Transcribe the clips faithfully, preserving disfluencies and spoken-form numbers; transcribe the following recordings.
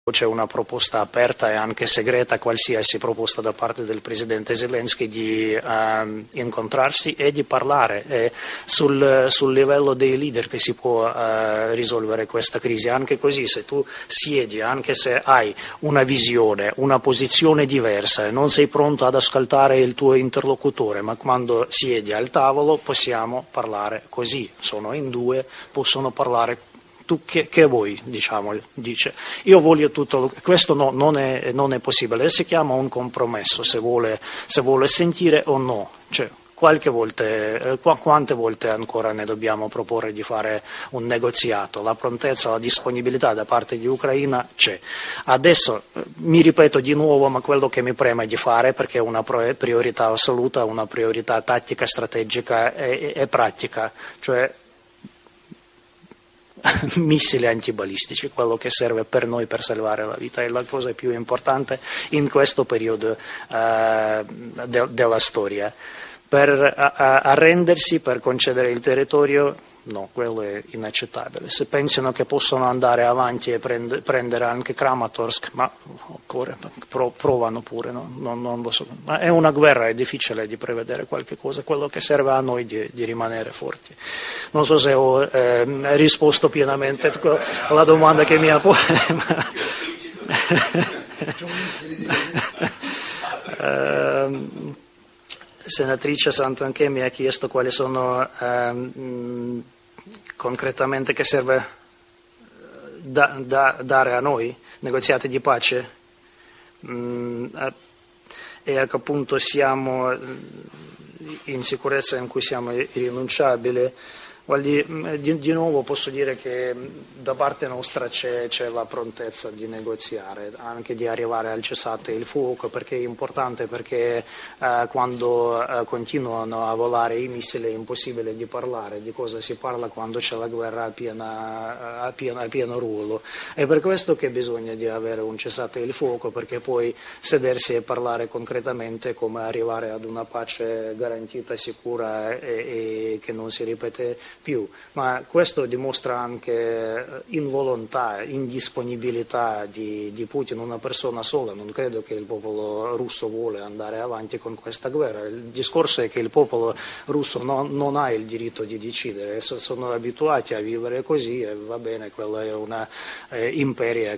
c'è una proposta aperta e anche segreta, qualsiasi proposta da parte del presidente Zelensky di uh, incontrarsi e di parlare. È sul, sul livello dei leader che si può uh, risolvere questa crisi. Anche così, se tu siedi, anche se hai una visione, una posizione diversa e non sei pronto ad ascoltare il tuo interlocutore, ma quando siedi al tavolo possiamo parlare così. Sono in due, possono parlare tu che, che vuoi, diciamo, dice. Io voglio tutto, questo no, non, è, non è possibile, si chiama un compromesso, se vuole, se vuole sentire o no. Cioè, qualche volte, eh, quante volte ancora ne dobbiamo proporre di fare un negoziato? La prontezza, la disponibilità da parte di Ucraina c'è. Adesso eh, mi ripeto di nuovo, ma quello che mi preme di fare, perché è una priorità assoluta, una priorità tattica, strategica e, e pratica, cioè missili antibalistici, quello che serve per noi per salvare la vita, è la cosa più importante in questo periodo uh, de- della storia. Per a- a- arrendersi, per concedere il territorio, no, quello è inaccettabile. Se pensano che possono andare avanti e prend- prendere anche Kramatorsk, ma ancora, pro- provano pure, no? non, non lo so. Ma è una guerra, è difficile di prevedere qualche cosa, quello che serve a noi di, di rimanere forti. Non so se ho eh, risposto pienamente alla domanda che mi ha posto. uh, Senatrice Santanchè mi ha chiesto quali sono ehm, concretamente che serve da, da, dare a noi, negoziati di pace, mm, e a che punto siamo in sicurezza in cui siamo irrinunciabili. Di, di nuovo posso dire che da parte nostra c'è, c'è la prontezza di negoziare, anche di arrivare al cessate il fuoco, perché è importante, perché eh, quando eh, continuano a volare i missili è impossibile di parlare. Di cosa si parla quando c'è la guerra a, piena, a, pieno, a pieno ruolo? È per questo che bisogna di avere un cessate il fuoco, perché poi sedersi e parlare concretamente come arrivare ad una pace garantita, sicura e, e che non si ripete più, ma questo dimostra anche involontà, indisponibilità di, di Putin, una persona sola. Non credo che il popolo russo vuole andare avanti con questa guerra. Il discorso è che il popolo russo non, non ha il diritto di decidere, sono abituati a vivere così e va bene, quella è una eh, imperia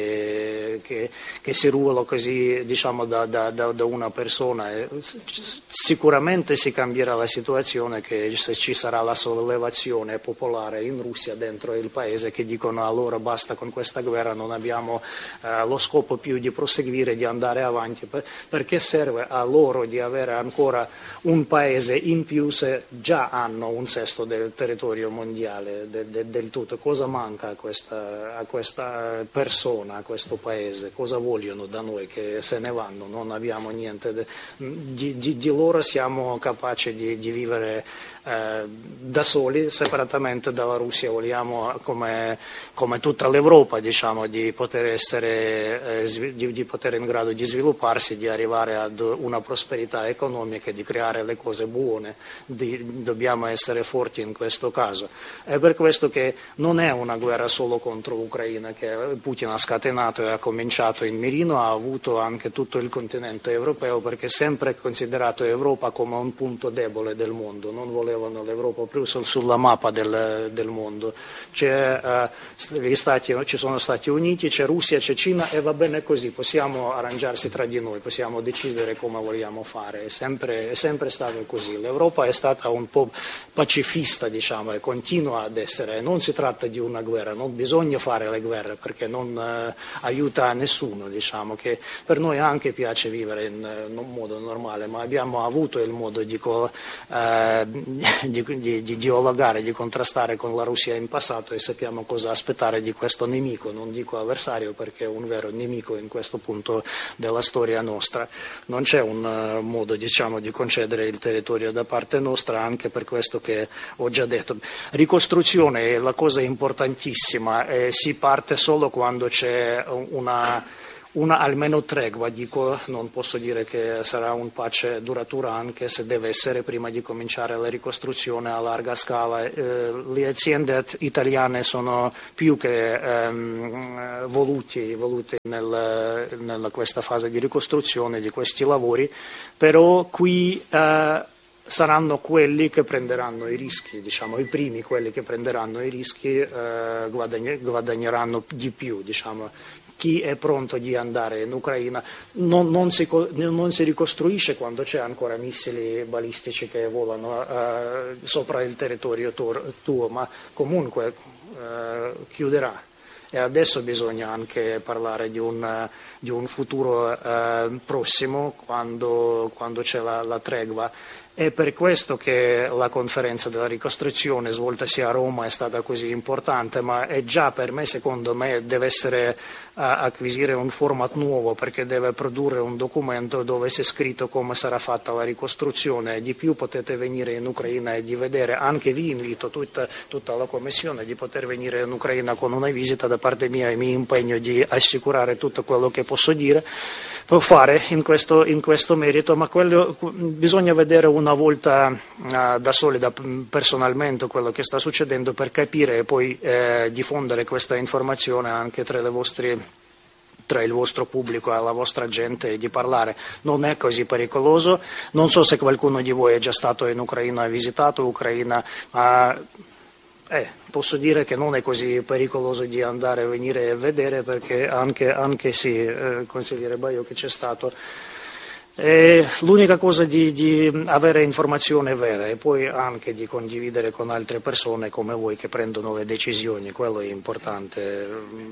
che, che, che si ruola così, diciamo, da, da, da una persona. E sicuramente si cambierà la situazione che se ci sarà la sollevazione popolare in Russia, dentro il paese, che dicono allora basta con questa guerra, non abbiamo eh, lo scopo più di proseguire, di andare avanti, per, perché serve a loro di avere ancora un paese in più se già hanno un sesto del territorio mondiale, de, de, del tutto. Cosa manca a questa, a questa persona, a questo paese? Cosa vogliono da noi che se ne vanno? Non abbiamo niente, de, di, di, di loro siamo capaci di, di vivere Eh, da soli, separatamente dalla Russia. Vogliamo, come, come tutta l'Europa, diciamo, di poter essere eh, di, di poter in grado di svilupparsi, di arrivare ad una prosperità economica, di creare le cose buone. Di, dobbiamo essere forti in questo caso. È per questo che non è una guerra solo contro l'Ucraina che Putin ha scatenato e ha cominciato in mirino, ha avuto anche tutto il continente europeo, perché sempre considerato Europa come un punto debole del mondo, non voleva l'Europa più sulla mappa del, del mondo. C'è, uh, gli stati, ci sono Stati Uniti, c'è Russia, c'è Cina e va bene così, possiamo arrangiarsi tra di noi, possiamo decidere come vogliamo fare, è sempre, è sempre stato così. L'Europa è stata un po' pacifista, diciamo, e continua ad essere. Non si tratta di una guerra, non bisogna fare le guerre perché non uh, aiuta a nessuno, diciamo, che per noi anche piace vivere in, in un modo normale, ma abbiamo avuto il modo di uh, Di, di, di dialogare, di contrastare con la Russia in passato e sappiamo cosa aspettare di questo nemico, non dico avversario perché è un vero nemico in questo punto della storia nostra. Non c'è un uh, modo, diciamo, di concedere il territorio da parte nostra, anche per questo che ho già detto. Ricostruzione è la cosa importantissima, eh, si parte solo quando c'è una una almeno tregua, dico, non posso dire che sarà un pace duratura, anche se deve essere prima di cominciare la ricostruzione a larga scala. Eh, le aziende italiane sono più che ehm, voluti, voluti nel, nella questa fase di ricostruzione di questi lavori, però qui eh, saranno quelli che prenderanno i rischi, diciamo, i primi quelli che prenderanno i rischi eh, guadagneranno di più, diciamo. Chi è pronto di andare in Ucraina non, non, si, non si ricostruisce quando c'è ancora missili balistici che volano uh, sopra il territorio tuo, ma comunque uh, chiuderà. E adesso bisogna anche parlare di un, di un futuro uh, prossimo, quando, quando c'è la, la tregua. È per questo che la conferenza della ricostruzione svoltasi a Roma è stata così importante, ma è già per me, secondo me, deve essere uh, acquisire un format nuovo, perché deve produrre un documento dove sia scritto come sarà fatta la ricostruzione. Di più potete venire in Ucraina e di vedere, anche vi invito tutta, tutta la Commissione di poter venire in Ucraina con una visita da parte mia, e mi impegno di assicurare tutto quello che posso dire, fare in questo, in questo merito, ma quello, bisogna vedere una volta uh, da soli, da, personalmente, quello che sta succedendo, per capire e poi eh, diffondere questa informazione anche tra, le vostri, tra il vostro pubblico e la vostra gente, e di parlare. Non è così pericoloso. Non so se qualcuno di voi è già stato in Ucraina, ha visitato Ucraina, ma Eh, posso dire che non è così pericoloso di andare, venire e vedere, perché anche, anche sì, eh, consigliere Baio, che c'è stato. Eh, l'unica cosa di, di avere informazione vera, e poi anche di condividere con altre persone come voi che prendono le decisioni, quello è importante.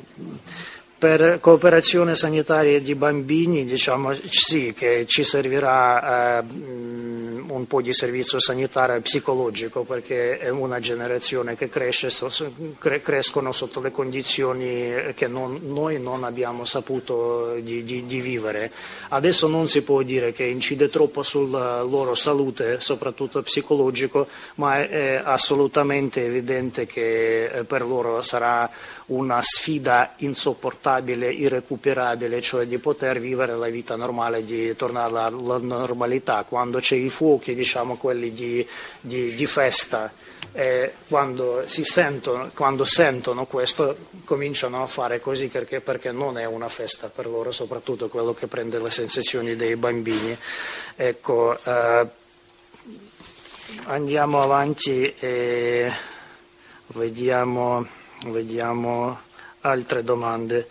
Per cooperazione sanitaria di bambini, diciamo sì, che ci servirà eh, un po' di servizio sanitario psicologico, perché è una generazione che cresce, so, cre, crescono sotto le condizioni che non, noi non abbiamo saputo di, di, di vivere. Adesso non si può dire che incide troppo sulla loro salute, soprattutto psicologico, ma è, è assolutamente evidente che per loro sarà una sfida insopportabile, irrecuperabile, cioè di poter vivere la vita normale, di tornare alla normalità. Quando c'è i fuochi, diciamo quelli di, di, di festa, eh, quando si sentono, quando sentono questo, cominciano a fare così, perché, perché non è una festa per loro, soprattutto quello che prende le sensazioni dei bambini. Ecco, eh, andiamo avanti e vediamo... Vediamo altre domande.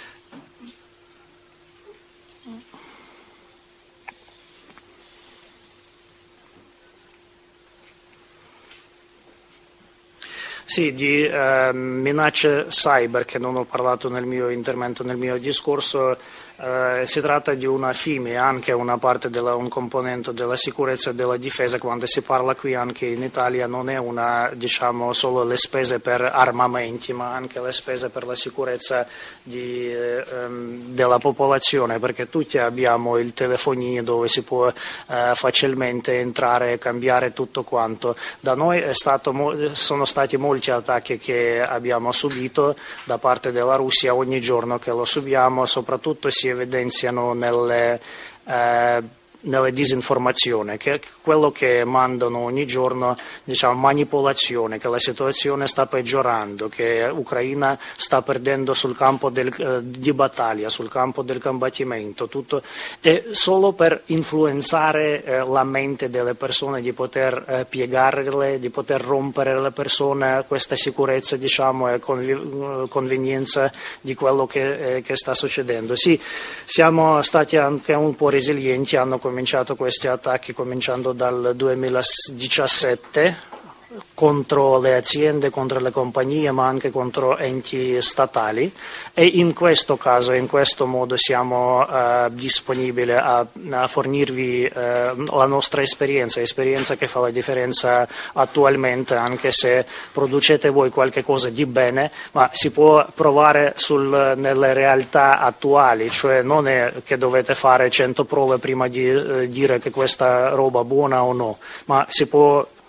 Sì, di eh, minacce cyber, che non ho parlato nel mio intervento, nel mio discorso. Eh, si tratta di una F I M I, anche una parte della, un componente della sicurezza e della difesa. Quando si parla qui anche in Italia non è una, diciamo, solo le spese per armamenti, ma anche le spese per la sicurezza di, eh, della popolazione, perché tutti abbiamo il telefonino dove si può eh, facilmente entrare e cambiare tutto quanto. Da noi è stato, sono stati molti attacchi che abbiamo subito da parte della Russia, ogni giorno che lo subiamo, soprattutto si evidenziano nelle, eh, nelle disinformazioni, che quello che mandano ogni giorno, diciamo, manipolazione, che la situazione sta peggiorando, che l'Ucraina sta perdendo sul campo del, eh, di battaglia, sul campo del combattimento, tutto, è solo per influenzare eh, la mente delle persone, di poter eh, piegarle, di poter rompere le persone, questa sicurezza, diciamo, e conv- convenienza di quello che, eh, che sta succedendo. Sì, siamo stati anche un po' resilienti, hanno cominciato questi attacchi cominciando dal duemiladiciassette contro le aziende, contro le compagnie, ma anche contro enti statali, e in questo caso, in questo modo siamo eh, disponibili a, a fornirvi eh, la nostra esperienza, esperienza che fa la differenza attualmente, anche se producete voi qualche cosa di bene, ma si può provare sul, nelle realtà attuali, cioè non è che dovete fare cento prove prima di eh, dire che questa roba è buona o no, ma si può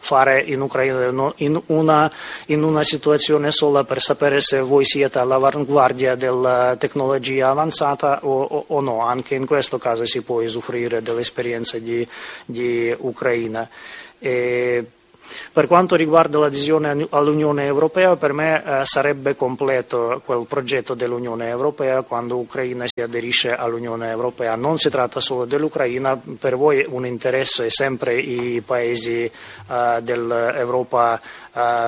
fare in Ucraina in una, in una situazione sola per sapere se voi siete all'avanguardia della tecnologia avanzata o, o, o no. Anche in questo caso si può usufruire dell'esperienza di, di Ucraina. E per quanto riguarda l'adesione all'Unione Europea, per me eh, sarebbe completo quel progetto dell'Unione Europea quando l'Ucraina si aderisce all'Unione Europea. Non si tratta solo dell'Ucraina, per voi un interesse è sempre i paesi eh, dell'Europa, eh,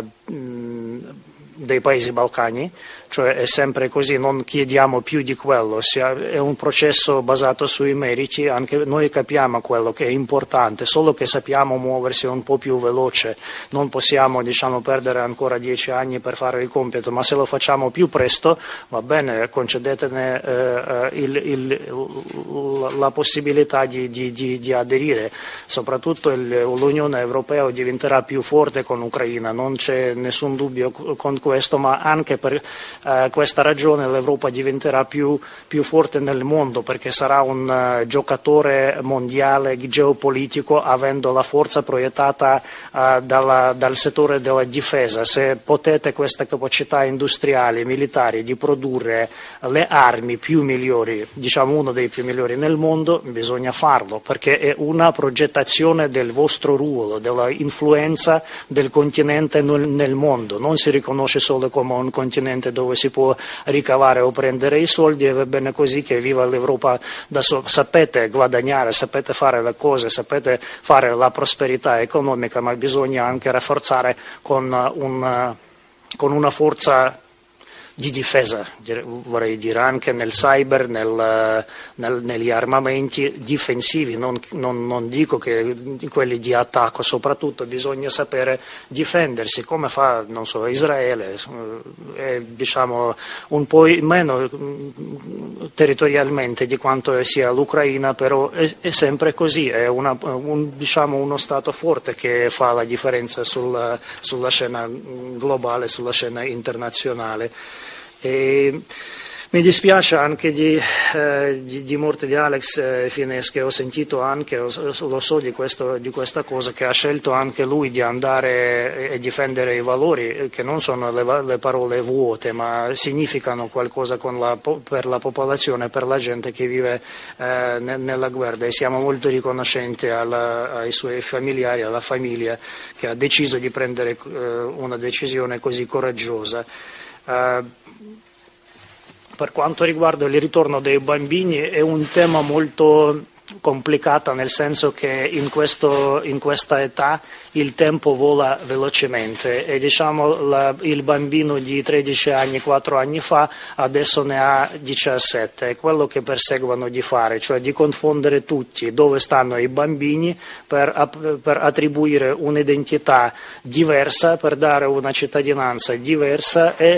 dei paesi balcani, cioè è sempre così, non chiediamo più di quello, è un processo basato sui meriti, anche noi capiamo quello che è importante, solo che sappiamo muoversi un po' più veloce, non possiamo diciamo perdere ancora dieci anni per fare il compito, ma se lo facciamo più presto va bene, concedetene eh, il, il, la possibilità di, di, di, di aderire, soprattutto il, l'Unione Europea diventerà più forte con l'Ucraina, non c'è nessun dubbio con questo, ma anche per Uh, questa ragione l'Europa diventerà più, più forte nel mondo perché sarà un uh, giocatore mondiale geopolitico avendo la forza proiettata uh, dalla, dal settore della difesa. Se potete queste capacità industriali e militari di produrre le armi più migliori, diciamo uno dei più migliori nel mondo, bisogna farlo perché è una progettazione del vostro ruolo, della influenza del continente nel, nel mondo, non si riconosce solo come un continente dove si può ricavare o prendere i soldi e va bene così, che viva l'Europa da sola. Sapete guadagnare, sapete fare le cose, sapete fare la prosperità economica, ma bisogna anche rafforzare con, un, con una forza di difesa, vorrei dire, anche nel cyber, nel, nel, negli armamenti difensivi, non, non, non dico che quelli di attacco, soprattutto bisogna sapere difendersi, come fa, non so, Israele, è, diciamo, un po' meno territorialmente di quanto sia l'Ucraina, però è, è sempre così, è una, un, diciamo, uno Stato forte che fa la differenza sulla, sulla scena globale, sulla scena internazionale. E mi dispiace anche di, eh, di, di morte di Alex eh, Fines, che ho sentito anche, lo so di, questo, di questa cosa, che ha scelto anche lui di andare e difendere i valori, che non sono le, le parole vuote, ma significano qualcosa con la, per la popolazione, per la gente che vive eh, nella guerra, e siamo molto riconoscenti alla, ai suoi familiari, alla famiglia che ha deciso di prendere eh, una decisione così coraggiosa. Uh, Per quanto riguarda il ritorno dei bambini è un tema molto complicato, nel senso che in, questo, in questa età il tempo vola velocemente e diciamo la, il bambino di tredici anni, quattro anni fa, adesso ne ha diciassette, è quello che perseguono di fare, cioè di confondere tutti dove stanno i bambini per, per attribuire un'identità diversa, per dare una cittadinanza diversa e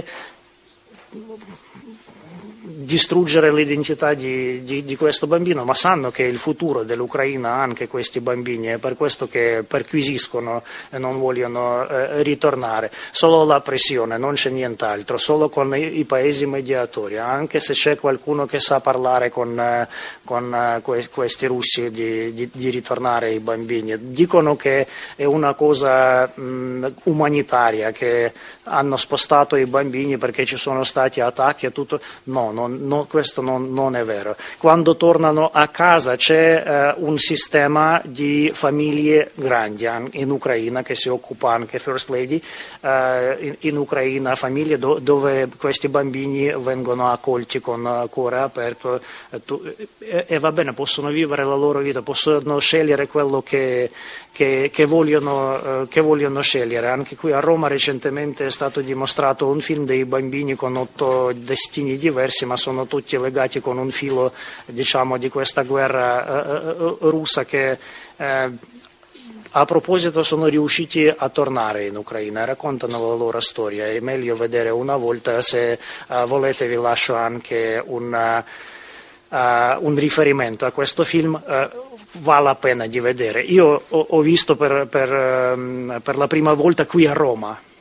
distruggere l'identità di, di, di questo bambino, ma sanno che il futuro dell'Ucraina ha anche questi bambini, è per questo che perquisiscono e non vogliono eh, ritornare. Solo la pressione, non c'è nient'altro, solo con i, i paesi mediatori, anche se c'è qualcuno che sa parlare con, eh, con eh, que, questi russi di, di, di ritornare ai bambini. Dicono che è una cosa mh, umanitaria, che hanno spostato i bambini perché ci sono stati attacchi e tutto. No, non No, questo non, non è vero. Quando tornano a casa c'è eh, un sistema di famiglie grandi in Ucraina che si occupa anche First Lady, eh, in, in Ucraina famiglie do, dove questi bambini vengono accolti con uh, cuore aperto eh, tu, e, e va bene, possono vivere la loro vita, possono scegliere quello che, che, che, vogliono, eh, che vogliono scegliere. Anche qui a Roma recentemente è stato dimostrato un film dei bambini con otto destini diversi, ma sono tutti legati con un filo, diciamo, di questa guerra uh, uh, russa che uh, a proposito sono riusciti a tornare in Ucraina, raccontano la loro storia, è meglio vedere una volta, se uh, volete vi lascio anche una, uh, un riferimento a questo film, uh, vale la pena di vedere. Io ho, ho visto per, per, um, per la prima volta qui a Roma,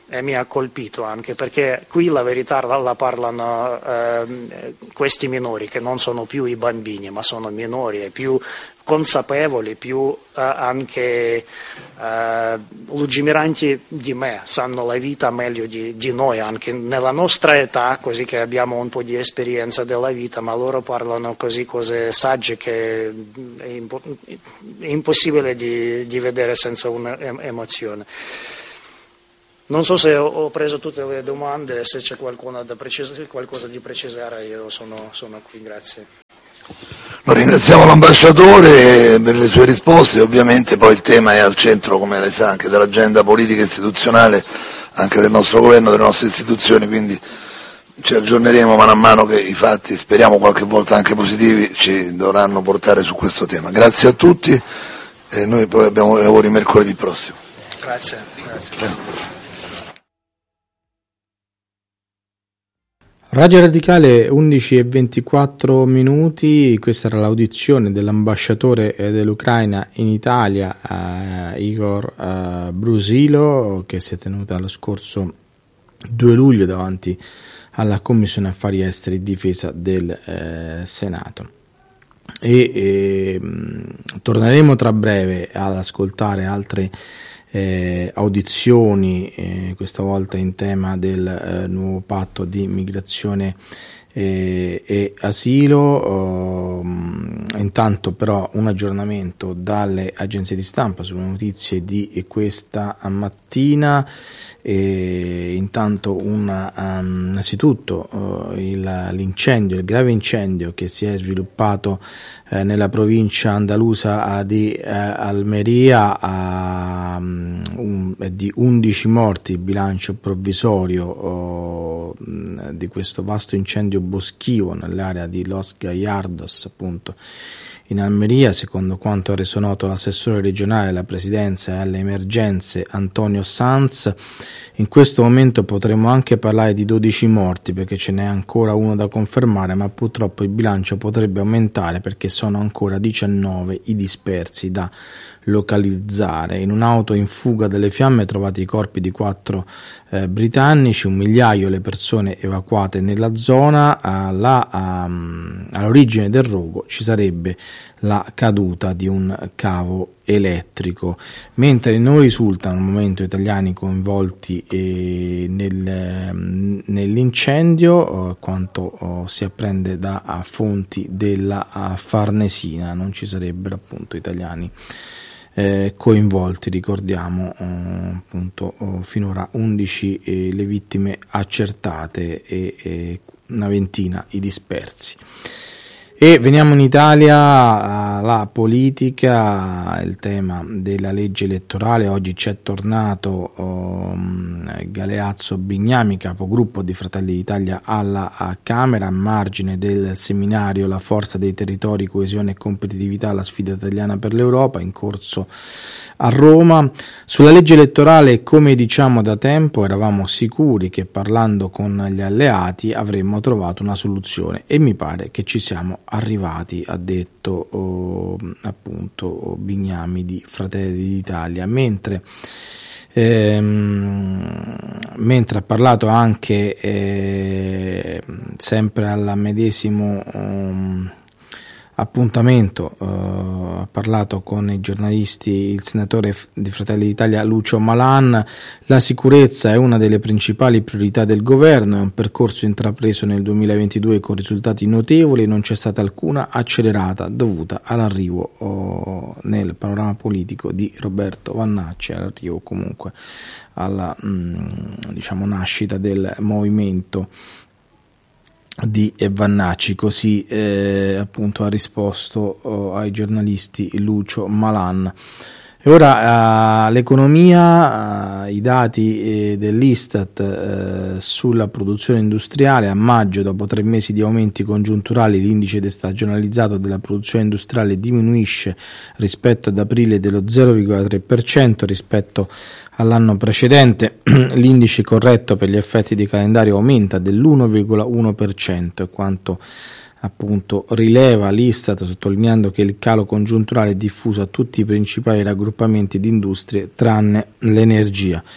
e mi ha colpito anche perché qui la verità la parlano eh, questi minori che non sono più i bambini ma sono minori e più consapevoli, più eh, anche eh, lungimiranti di me, sanno la vita meglio di, di noi anche nella nostra età, così che abbiamo un po' di esperienza della vita, ma loro parlano così cose sagge che è, impo- è impossibile di, di vedere senza un'emozione. Non so se ho preso tutte le domande, se c'è qualcuno da precis- qualcosa di precisare io sono, sono qui, grazie. Lo ringraziamo l'ambasciatore per le sue risposte, ovviamente poi il tema è al centro, come lei sa, anche dell'agenda politica e istituzionale, anche del nostro governo, delle nostre istituzioni, quindi ci aggiorneremo mano a mano che i fatti, speriamo qualche volta anche positivi, ci dovranno portare su questo tema. Grazie a tutti e noi poi abbiamo i lavori mercoledì prossimo. Grazie. Grazie. Radio Radicale undici e ventiquattro minuti, questa era l'audizione dell'ambasciatore dell'Ucraina in Italia, eh, Igor eh, Brusilo, che si è tenuta lo scorso due luglio davanti alla Commissione Affari Esteri e Difesa del eh, Senato. E eh, torneremo tra breve ad ascoltare altre Eh, audizioni, eh, questa volta in tema del eh, nuovo patto di migrazione eh, e asilo. Oh, intanto però un aggiornamento dalle agenzie di stampa sulle notizie di questa mattina. E intanto una, um, innanzitutto uh, il, l'incendio, il grave incendio che si è sviluppato eh, nella provincia andalusa di eh, Almeria ha um, un, di undici morti, il bilancio provvisorio uh, di questo vasto incendio boschivo nell'area di Los Gallardos, appunto in Almeria, secondo quanto ha reso noto l'assessore regionale alla presidenza e alle emergenze Antonio Sanz. In questo momento potremmo anche parlare di dodici morti perché ce n'è ancora uno da confermare, ma purtroppo il bilancio potrebbe aumentare perché sono ancora diciannove i dispersi da localizzare. In un'auto in fuga dalle fiamme trovati i corpi di quattro eh, britannici, un migliaio le persone evacuate nella zona. Alla, um, all'origine del rogo ci sarebbe la caduta di un cavo elettrico, mentre non risultano al momento italiani coinvolti eh, nel, nell'incendio, eh, quanto oh, si apprende da uh, fonti della uh, Farnesina. Non ci sarebbero appunto italiani Eh, coinvolti, ricordiamo eh, appunto oh, finora undici eh, le vittime accertate e eh, una ventina i dispersi. E veniamo in Italia, la politica, il tema della legge elettorale. Oggi c'è tornato um, Galeazzo Bignami, capogruppo di Fratelli d'Italia alla Camera, a margine del seminario La forza dei territori, coesione e competitività, la sfida italiana per l'Europa, in corso a Roma. Sulla legge elettorale, come diciamo da tempo, eravamo sicuri che parlando con gli alleati avremmo trovato una soluzione e mi pare che ci siamo arrivati, ha detto oh, appunto Bignami di Fratelli d'Italia, mentre ehm, mentre ha parlato anche eh, sempre al medesimo um, appuntamento, uh, ha parlato con i giornalisti il senatore di Fratelli d'Italia Lucio Malan. La sicurezza è una delle principali priorità del governo, è un percorso intrapreso nel duemilaventidue con risultati notevoli, non c'è stata alcuna accelerata dovuta all'arrivo oh, nel panorama politico di Roberto Vannacci, all'arrivo comunque alla mh, diciamo nascita del movimento di Vannacci. Così eh, appunto ha risposto oh, ai giornalisti Lucio Malan. E ora eh, l'economia, eh, i dati eh, dell'Istat eh, sulla produzione industriale. A maggio, dopo tre mesi di aumenti congiunturali, l'indice destagionalizzato della produzione industriale diminuisce rispetto ad aprile dello zero virgola tre per cento rispetto all'anno precedente. L'indice corretto per gli effetti di calendario aumenta dell'uno virgola uno per cento, e quanto appunto rileva l'Istat, sottolineando che il calo congiunturale è diffuso a tutti i principali raggruppamenti di industrie tranne l'energia.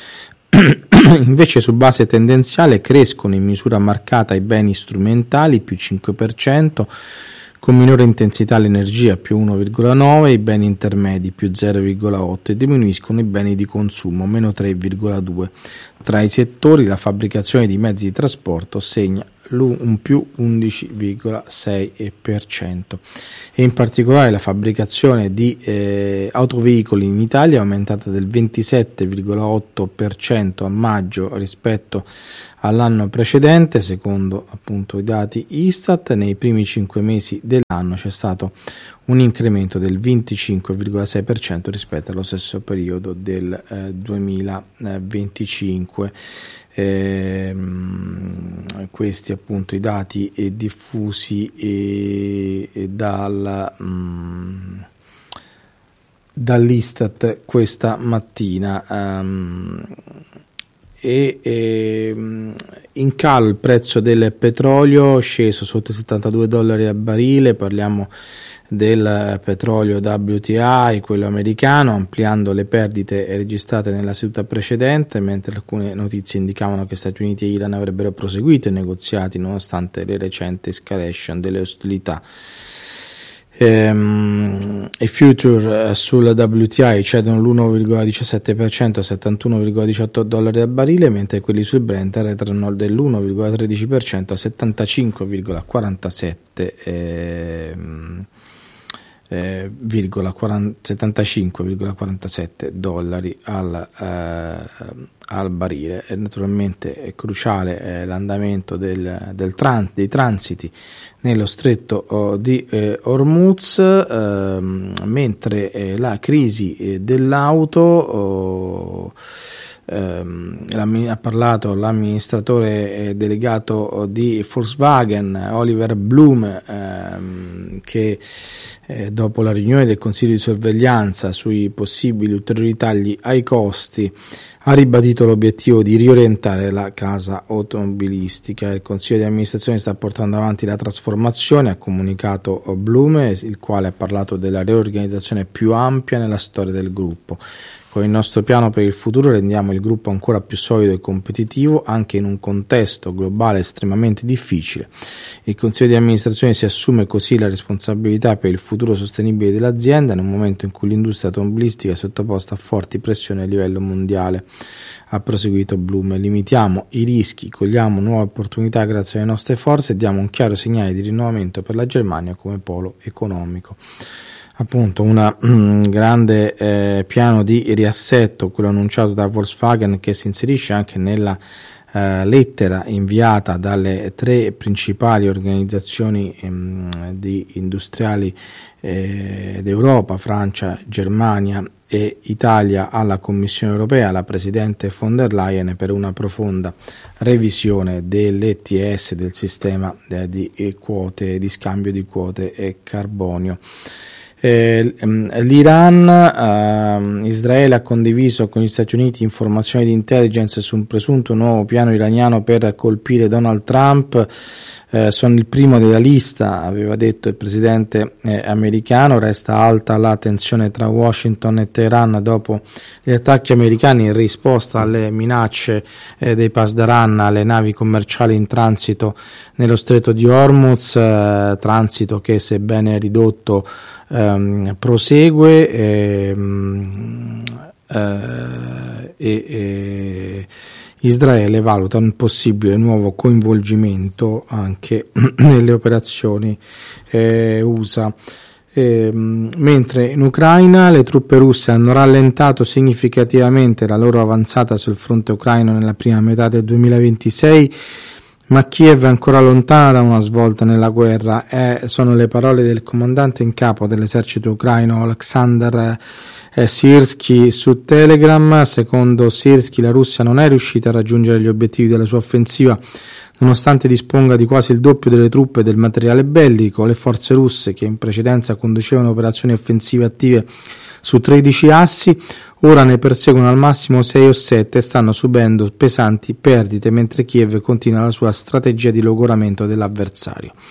Invece su base tendenziale crescono in misura marcata i beni strumentali più cinque per cento, con minore intensità l'energia più uno virgola nove, i beni intermedi più zero virgola otto e diminuiscono i beni di consumo meno tre virgola due. Tra i settori la fabbricazione di mezzi di trasporto segna un più undici virgola sei per cento e in particolare la fabbricazione di eh, autoveicoli in Italia è aumentata del ventisette virgola otto per cento a maggio rispetto all'anno precedente, secondo appunto i dati Istat. Nei primi cinque mesi dell'anno c'è stato un incremento del venticinque virgola sei per cento rispetto allo stesso periodo del eh, duemilaventicinque. Eh, questi appunto i dati eh, diffusi eh, eh, dal, mh, dall'Istat questa mattina. Um, e eh, in calo il prezzo del petrolio, sceso sotto i settantadue dollari a barile. Parliamo del petrolio W T I, quello americano, ampliando le perdite registrate nella seduta precedente, mentre alcune notizie indicavano che Stati Uniti e Iran avrebbero proseguito i negoziati nonostante le recenti escalation delle ostilità. Ehm, I future sul W T I cedono l'uno virgola diciassette per cento a settantuno virgola diciotto dollari a barile, mentre quelli sul Brent arretrano dell'uno virgola tredici per cento a settantacinque virgola quarantasette ehm, Eh, settantacinque virgola quarantasette dollari al, eh, al barile. E naturalmente è cruciale eh, l'andamento del, del tran- dei transiti nello stretto oh, di eh, Hormuz, eh, mentre eh, la crisi eh, dell'auto oh, ehm, ha parlato l'amministratore eh, delegato di Volkswagen, Oliver Blume, ehm, che Eh, dopo la riunione del Consiglio di sorveglianza sui possibili ulteriori tagli ai costi, ha ribadito l'obiettivo di riorientare la casa automobilistica. Il Consiglio di amministrazione sta portando avanti la trasformazione, ha comunicato Blume, il quale ha parlato della riorganizzazione più ampia nella storia del gruppo. Con il nostro piano per il futuro rendiamo il gruppo ancora più solido e competitivo anche in un contesto globale estremamente difficile. Il Consiglio di amministrazione si assume così la responsabilità per il futuro sostenibile dell'azienda in un momento in cui l'industria automobilistica è sottoposta a forti pressioni a livello mondiale. Ha proseguito Blume: limitiamo i rischi, cogliamo nuove opportunità grazie alle nostre forze e diamo un chiaro segnale di rinnovamento per la Germania come polo economico. Appunto un um, grande eh, piano di riassetto, quello annunciato da Volkswagen, che si inserisce anche nella eh, lettera inviata dalle tre principali organizzazioni ehm, di industriali eh, d'Europa, Francia, Germania e Italia, alla Commissione europea, alla Presidente von der Leyen, per una profonda revisione dell'E T S, del sistema eh, di quote, di scambio di quote e carbonio. Eh, L'Iran, eh, Israele ha condiviso con gli Stati Uniti informazioni di intelligence su un presunto nuovo piano iraniano per colpire Donald Trump. Eh, sono il primo della lista, aveva detto il presidente eh, americano. Resta alta la tensione tra Washington e Teheran dopo gli attacchi americani in risposta alle minacce eh, dei Pasdaran alle navi commerciali in transito nello stretto di Hormuz, eh, transito che, sebbene ridotto, ehm, prosegue ehm, eh, e, e Israele valuta un possibile nuovo coinvolgimento anche nelle operazioni eh, U S A. Eh, mentre in Ucraina le truppe russe hanno rallentato significativamente la loro avanzata sul fronte ucraino nella prima metà del duemilaventisei, ma Kiev è ancora lontana da una svolta nella guerra. Eh, sono le parole del comandante in capo dell'esercito ucraino Oleksandr eh, Syrsky su Telegram. Secondo Syrsky la Russia non è riuscita a raggiungere gli obiettivi della sua offensiva, nonostante disponga di quasi il doppio delle truppe e del materiale bellico. Le forze russe, che in precedenza conducevano operazioni offensive attive su tredici assi, ora ne perseguono al massimo sei o sette e stanno subendo pesanti perdite, mentre Kiev continua la sua strategia di logoramento dell'avversario.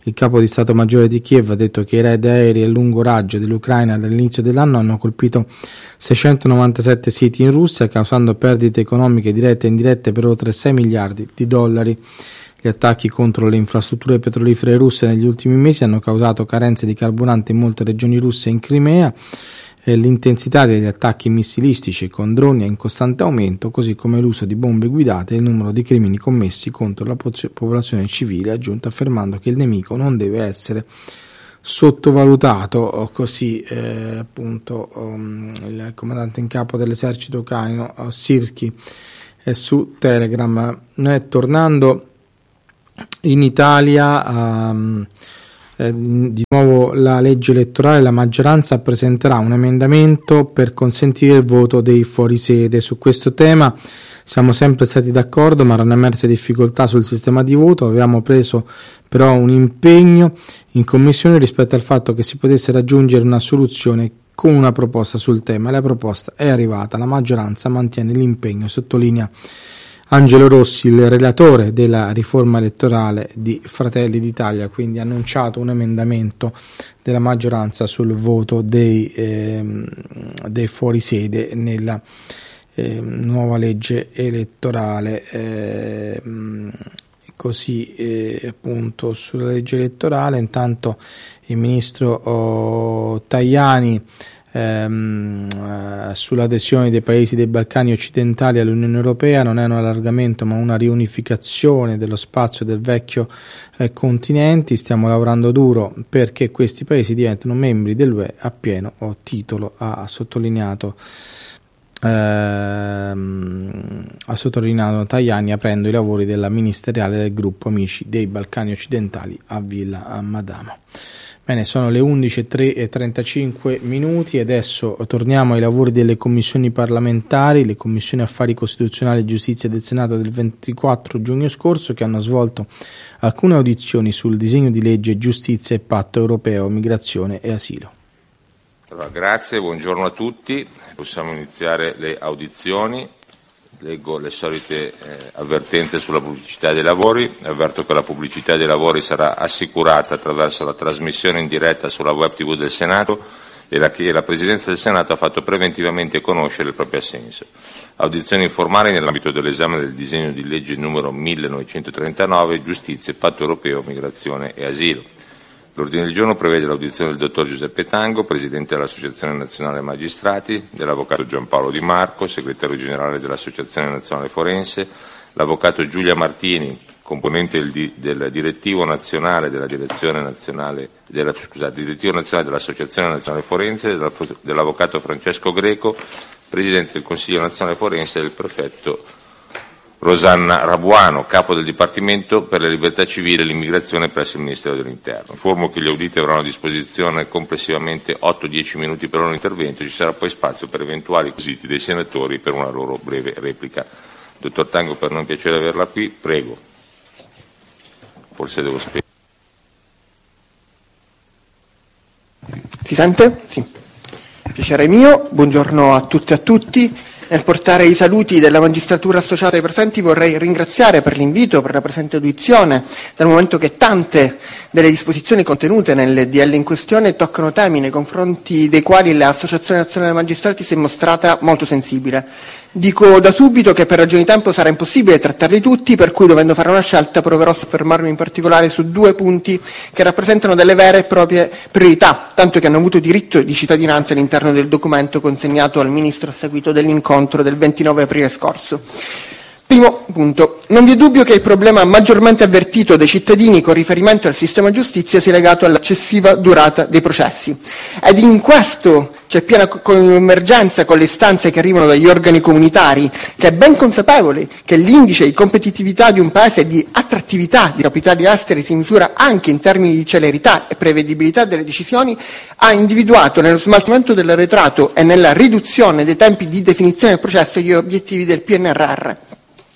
Il capo di Stato Maggiore di Kiev ha detto che i raid aerei a lungo raggio dell'Ucraina dall'inizio dell'anno hanno colpito seicentonovantasette siti in Russia, causando perdite economiche dirette e indirette per oltre sei miliardi di dollari. Gli attacchi contro le infrastrutture petrolifere russe negli ultimi mesi hanno causato carenze di carburante in molte regioni russe e in Crimea. L'intensità degli attacchi missilistici con droni è in costante aumento, così come l'uso di bombe guidate e il numero di crimini commessi contro la popolazione civile, ha aggiunto affermando che il nemico non deve essere sottovalutato. Così eh, appunto um, il comandante in capo dell'esercito ucraino uh, Sirski è su Telegram. Eh, tornando in Italia, um, eh, di nuovo la legge elettorale, la maggioranza presenterà un emendamento per consentire il voto dei fuorisede. Su questo tema siamo sempre stati d'accordo, ma erano emerse difficoltà sul sistema di voto. Avevamo preso però un impegno in commissione rispetto al fatto che si potesse raggiungere una soluzione con una proposta sul tema. La proposta è arrivata, la maggioranza mantiene l'impegno, sottolinea Angelo Rossi, il relatore della riforma elettorale di Fratelli d'Italia, quindi ha annunciato un emendamento della maggioranza sul voto dei, eh, dei fuorisede nella eh, nuova legge elettorale. Eh, così eh, appunto sulla legge elettorale, intanto il ministro oh, Tajani Ehm, eh, sull'adesione dei paesi dei Balcani occidentali all'Unione Europea non è un allargamento ma una riunificazione dello spazio del vecchio eh, continente. Stiamo lavorando duro perché questi paesi diventino membri dell'U E a pieno titolo, ha sottolineato ehm, ha sottolineato Tajani aprendo i lavori della ministeriale del gruppo Amici dei Balcani occidentali a Villa Madama. Bene, sono le undici e trentacinque minuti e adesso torniamo ai lavori delle commissioni parlamentari. Le commissioni affari costituzionali e giustizia del Senato del ventiquattro giugno scorso, che hanno svolto alcune audizioni sul disegno di legge giustizia e patto europeo, migrazione e asilo. Allora, grazie, buongiorno a tutti. Possiamo iniziare le audizioni. Leggo le solite eh, avvertenze sulla pubblicità dei lavori. Avverto che la pubblicità dei lavori sarà assicurata attraverso la trasmissione in diretta sulla web tivù del Senato e la, che la Presidenza del Senato ha fatto preventivamente conoscere il proprio assenso. Audizioni informali nell'ambito dell'esame del disegno di legge numero millenovecentotrentanove, Giustizia e Patto Europeo, Migrazione e Asilo. L'ordine del giorno prevede l'audizione del dottor Giuseppe Tango, Presidente dell'Associazione Nazionale Magistrati, dell'Avvocato Giampaolo Di Marco, Segretario Generale dell'Associazione Nazionale Forense, l'Avvocato Giulia Martini, componente del, di, del Direttivo Nazionale della Direzione Nazionale, della, scusate, Direttivo Nazionale dell'Associazione Nazionale Forense, dell'Avvocato Francesco Greco, Presidente del Consiglio Nazionale Forense e del Prefetto Rosanna Rabuano, capo del Dipartimento per le libertà civili e l'immigrazione presso il Ministero dell'Interno. Informo che gli auditi avranno a disposizione complessivamente otto dieci minuti per ogni intervento, ci sarà poi spazio per eventuali quesiti dei senatori per una loro breve replica. Dottor Tango, per non piacere averla qui, prego. Forse devo spiegare. Si sente? Sì. Piacere mio, buongiorno a tutte e a tutti. Nel portare i saluti della magistratura associata ai presenti vorrei ringraziare per l'invito, per la presente audizione, dal momento che tante delle disposizioni contenute nel D L in questione toccano temi nei confronti dei quali l'Associazione Nazionale Magistrati si è mostrata molto sensibile. Dico da subito che per ragioni di tempo sarà impossibile trattarli tutti, per cui dovendo fare una scelta proverò a soffermarmi in particolare su due punti che rappresentano delle vere e proprie priorità, tanto che hanno avuto diritto di cittadinanza all'interno del documento consegnato al Ministro a seguito dell'incontro del ventinove aprile scorso. Primo punto. Non vi è dubbio che il problema maggiormente avvertito dai cittadini con riferimento al sistema giustizia sia legato all'eccessiva durata dei processi. Ed in questo c'è piena convergenza con le istanze che arrivano dagli organi comunitari, che è ben consapevole che l'indice di competitività di un paese e di attrattività di capitali esteri si misura anche in termini di celerità e prevedibilità delle decisioni, ha individuato nello smaltimento dell'arretrato e nella riduzione dei tempi di definizione del processo gli obiettivi del P N R R.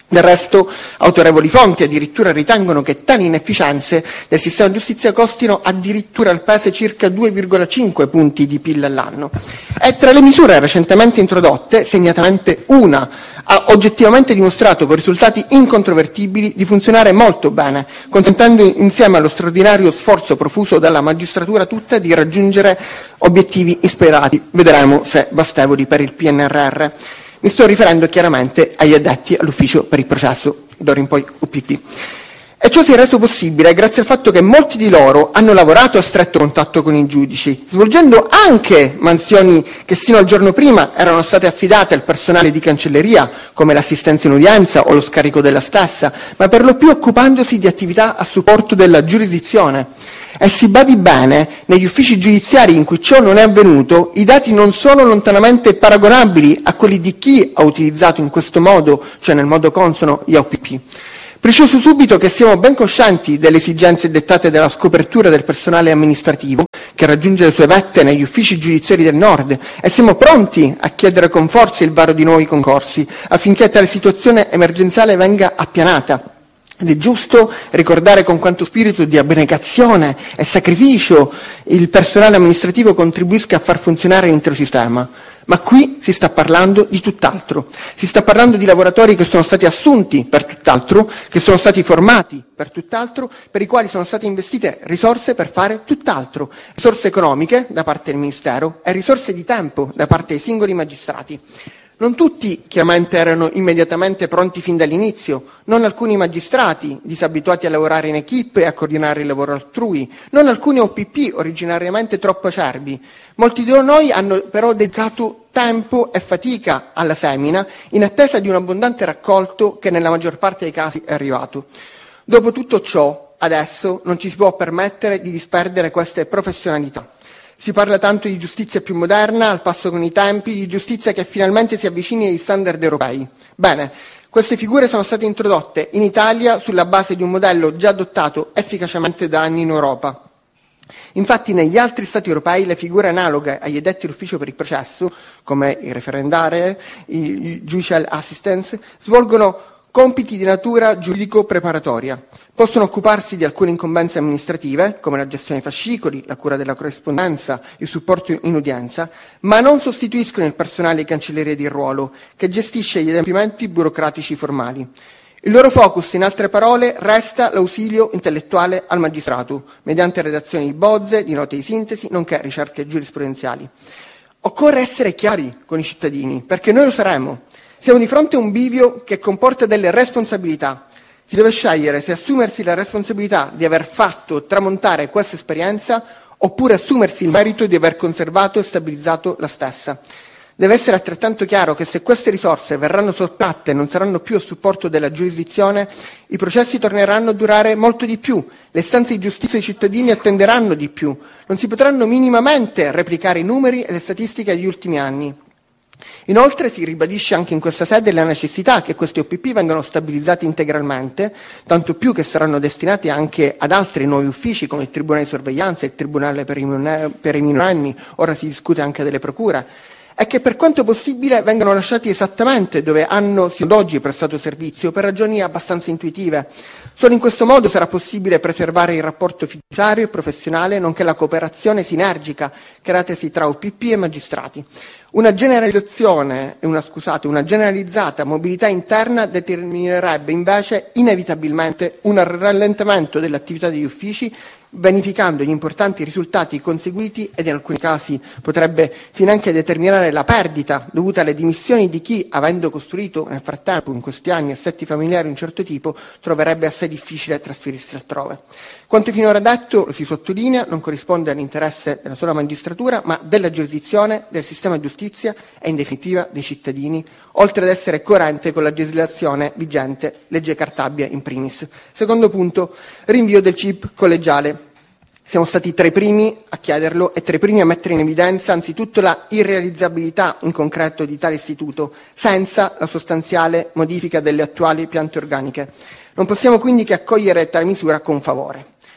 Del resto, autorevoli fonti addirittura ritengono che tali inefficienze del sistema giustizia costino addirittura al Paese circa due virgola cinque punti di P I L all'anno. E tra le misure recentemente introdotte, segnatamente una ha oggettivamente dimostrato con risultati incontrovertibili di funzionare molto bene, consentendo insieme allo straordinario sforzo profuso dalla magistratura tutta di raggiungere obiettivi insperati. Vedremo se bastevoli per il P N R R. Mi sto riferendo chiaramente agli addetti all'ufficio per il processo, d'ora in poi U P P. E ciò si è reso possibile grazie al fatto che molti di loro hanno lavorato a stretto contatto con i giudici, svolgendo anche mansioni che sino al giorno prima erano state affidate al personale di cancelleria, come l'assistenza in udienza o lo scarico della stessa, ma per lo più occupandosi di attività a supporto della giurisdizione. E si badi bene, negli uffici giudiziari in cui ciò non è avvenuto, i dati non sono lontanamente paragonabili a quelli di chi ha utilizzato in questo modo, cioè nel modo consono, gli O P P. Preciso subito che siamo ben coscienti delle esigenze dettate dalla scopertura del personale amministrativo che raggiunge le sue vette negli uffici giudiziari del Nord e siamo pronti a chiedere con forza il varo di nuovi concorsi affinché tale situazione emergenziale venga appianata. Ed è giusto ricordare con quanto spirito di abnegazione e sacrificio il personale amministrativo contribuisca a far funzionare l'intero sistema. Ma qui si sta parlando di tutt'altro. Si sta parlando di lavoratori che sono stati assunti per tutt'altro, che sono stati formati per tutt'altro, per i quali sono state investite risorse per fare tutt'altro. Risorse economiche da parte del Ministero e risorse di tempo da parte dei singoli magistrati. Non tutti chiaramente erano immediatamente pronti fin dall'inizio, non alcuni magistrati disabituati a lavorare in equipe e a coordinare il lavoro altrui, non alcuni O P P originariamente troppo acerbi. Molti di noi hanno però dedicato tempo e fatica alla semina in attesa di un abbondante raccolto che nella maggior parte dei casi è arrivato. Dopo tutto ciò, adesso non ci si può permettere di disperdere queste professionalità. Si parla tanto di giustizia più moderna, al passo con i tempi, di giustizia che finalmente si avvicini agli standard europei. Bene, queste figure sono state introdotte in Italia sulla base di un modello già adottato efficacemente da anni in Europa. Infatti negli altri Stati europei le figure analoghe agli addetti all'ufficio per il processo, come i referendari, i judicial assistants, svolgono compiti di natura giuridico-preparatoria. Possono occuparsi di alcune incombenze amministrative, come la gestione dei fascicoli, la cura della corrispondenza, il supporto in udienza, ma non sostituiscono il personale di cancelleria di ruolo, che gestisce gli adempimenti burocratici formali. Il loro focus, in altre parole, resta l'ausilio intellettuale al magistrato, mediante redazione di bozze, di note di sintesi, nonché ricerche giurisprudenziali. Occorre essere chiari con i cittadini, perché noi lo saremo. Siamo di fronte a un bivio che comporta delle responsabilità. Si deve scegliere se assumersi la responsabilità di aver fatto tramontare questa esperienza oppure assumersi il merito di aver conservato e stabilizzato la stessa. Deve essere altrettanto chiaro che se queste risorse verranno sottratte e non saranno più a supporto della giurisdizione, i processi torneranno a durare molto di più, le istanze di giustizia dei cittadini attenderanno di più, non si potranno minimamente replicare i numeri e le statistiche degli ultimi anni. Inoltre si ribadisce anche in questa sede la necessità che questi O P P vengano stabilizzati integralmente, tanto più che saranno destinati anche ad altri nuovi uffici come il Tribunale di Sorveglianza, il Tribunale per i, minor- per i minorenni, ora si discute anche delle procure, e che per quanto possibile vengano lasciati esattamente dove hanno sino ad oggi prestato servizio per ragioni abbastanza intuitive. Solo in questo modo sarà possibile preservare il rapporto fiduciario e professionale, nonché la cooperazione sinergica creatasi tra O P P e magistrati. Una generalizzazione, una, scusate, una generalizzata mobilità interna determinerebbe invece inevitabilmente un rallentamento dell'attività degli uffici, vanificando gli importanti risultati conseguiti ed in alcuni casi potrebbe finanche determinare la perdita dovuta alle dimissioni di chi, avendo costruito nel frattempo in questi anni assetti familiari di un certo tipo, troverebbe assai difficile trasferirsi altrove. Quanto finora detto, lo si sottolinea, non corrisponde all'interesse della sola magistratura, ma della giurisdizione, del sistema giustizia e in definitiva dei cittadini, oltre ad essere coerente con la legislazione vigente, legge Cartabia in primis. Secondo punto, rinvio del C I P collegiale. Siamo stati tra i primi a chiederlo e tra i primi a mettere in evidenza anzitutto la irrealizzabilità in concreto di tale istituto, senza la sostanziale modifica delle attuali piante organiche. Non possiamo quindi che accogliere tale misura con favore.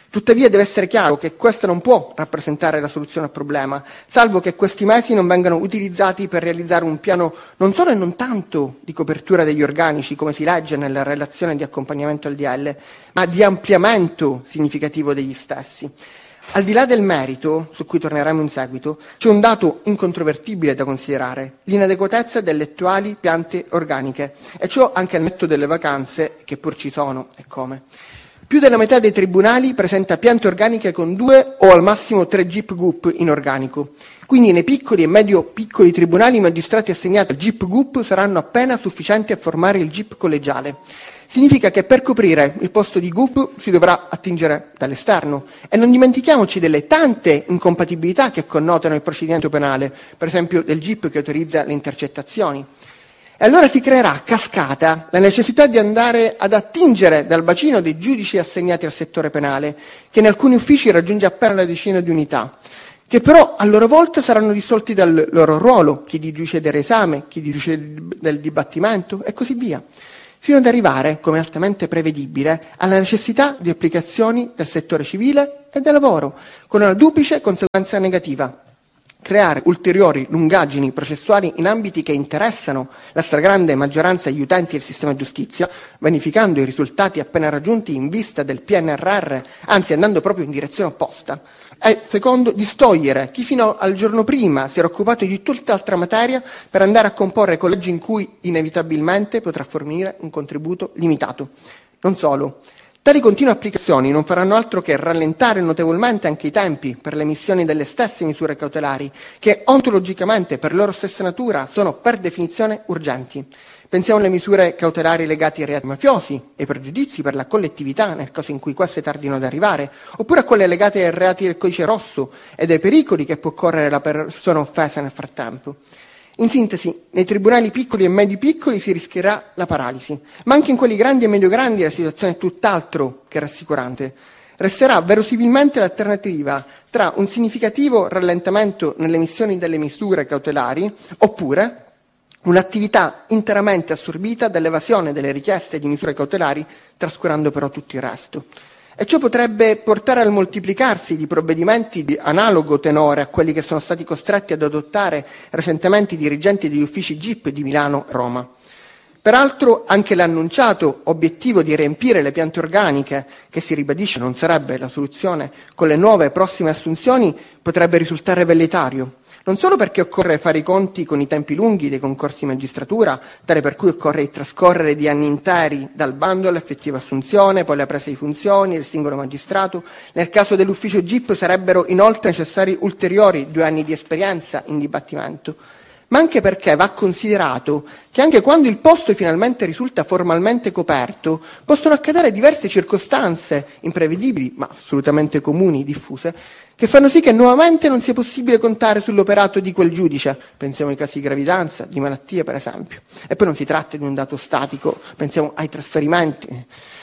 Tuttavia deve essere chiaro che questo non può rappresentare la soluzione al problema, salvo che questi mesi non vengano utilizzati per realizzare un piano non solo e non tanto di copertura degli organici, come si legge nella relazione di accompagnamento al D L, ma di ampliamento significativo degli stessi. Al di là del merito, su cui torneremo in seguito, c'è un dato incontrovertibile da considerare: l'inadeguatezza delle attuali piante organiche, e ciò anche al netto delle vacanze, che pur ci sono, e come. Più della metà dei tribunali presenta piante organiche con due o al massimo tre G I P G U P in organico. Quindi nei piccoli e medio-piccoli tribunali i magistrati assegnati al G I P G U P saranno appena sufficienti a formare il G I P collegiale. Significa che per coprire il posto di G U P si dovrà attingere dall'esterno. E non dimentichiamoci delle tante incompatibilità che connotano il procedimento penale, per esempio del G I P che autorizza le intercettazioni. E allora si creerà a cascata la necessità di andare ad attingere dal bacino dei giudici assegnati al settore penale, che in alcuni uffici raggiunge appena la decina di unità, che però a loro volta saranno dissolti dal loro ruolo, chi di giudice del reesame, chi di giudice del dibattimento e così via, fino ad arrivare, come altamente prevedibile, alla necessità di applicazioni del settore civile e del lavoro, con una duplice conseguenza negativa: creare ulteriori lungaggini processuali in ambiti che interessano la stragrande maggioranza degli utenti del sistema giustizia, vanificando i risultati appena raggiunti in vista del P N R R, anzi andando proprio in direzione opposta. E secondo, distogliere chi fino al giorno prima si era occupato di tutt'altra materia per andare a comporre collegi in cui inevitabilmente potrà fornire un contributo limitato. Non solo. Tali continue applicazioni non faranno altro che rallentare notevolmente anche i tempi per l'emissione delle stesse misure cautelari, che ontologicamente per loro stessa natura sono per definizione urgenti. Pensiamo alle misure cautelari legate ai reati mafiosi, ai pregiudizi per la collettività nel caso in cui queste tardino ad arrivare, oppure a quelle legate ai reati del codice rosso ed ai pericoli che può correre la persona offesa nel frattempo. In sintesi, nei tribunali piccoli e medi-piccoli si rischierà la paralisi, ma anche in quelli grandi e medio-grandi la situazione è tutt'altro che rassicurante. Resterà verosimilmente l'alternativa tra un significativo rallentamento nelle emissioni delle misure cautelari oppure un'attività interamente assorbita dall'evasione delle richieste di misure cautelari, trascurando però tutto il resto. E ciò potrebbe portare al moltiplicarsi di provvedimenti di analogo tenore a quelli che sono stati costretti ad adottare recentemente i dirigenti degli uffici G I P di Milano e Roma. Peraltro anche l'annunciato obiettivo di riempire le piante organiche, che si ribadisce non sarebbe la soluzione, con le nuove prossime assunzioni, potrebbe risultare velleitario. Non solo perché occorre fare i conti con i tempi lunghi dei concorsi di magistratura, tale per cui occorre il trascorrere di anni interi dal bando all'effettiva assunzione, poi la presa di funzioni del singolo magistrato. Nel caso dell'ufficio G I P sarebbero inoltre necessari ulteriori due anni di esperienza in dibattimento. Ma anche perché va considerato che anche quando il posto finalmente risulta formalmente coperto, possono accadere diverse circostanze imprevedibili, ma assolutamente comuni, diffuse, che fanno sì che nuovamente non sia possibile contare sull'operato di quel giudice. Pensiamo ai casi di gravidanza, di malattie per esempio. E poi non si tratta di un dato statico, pensiamo ai trasferimenti.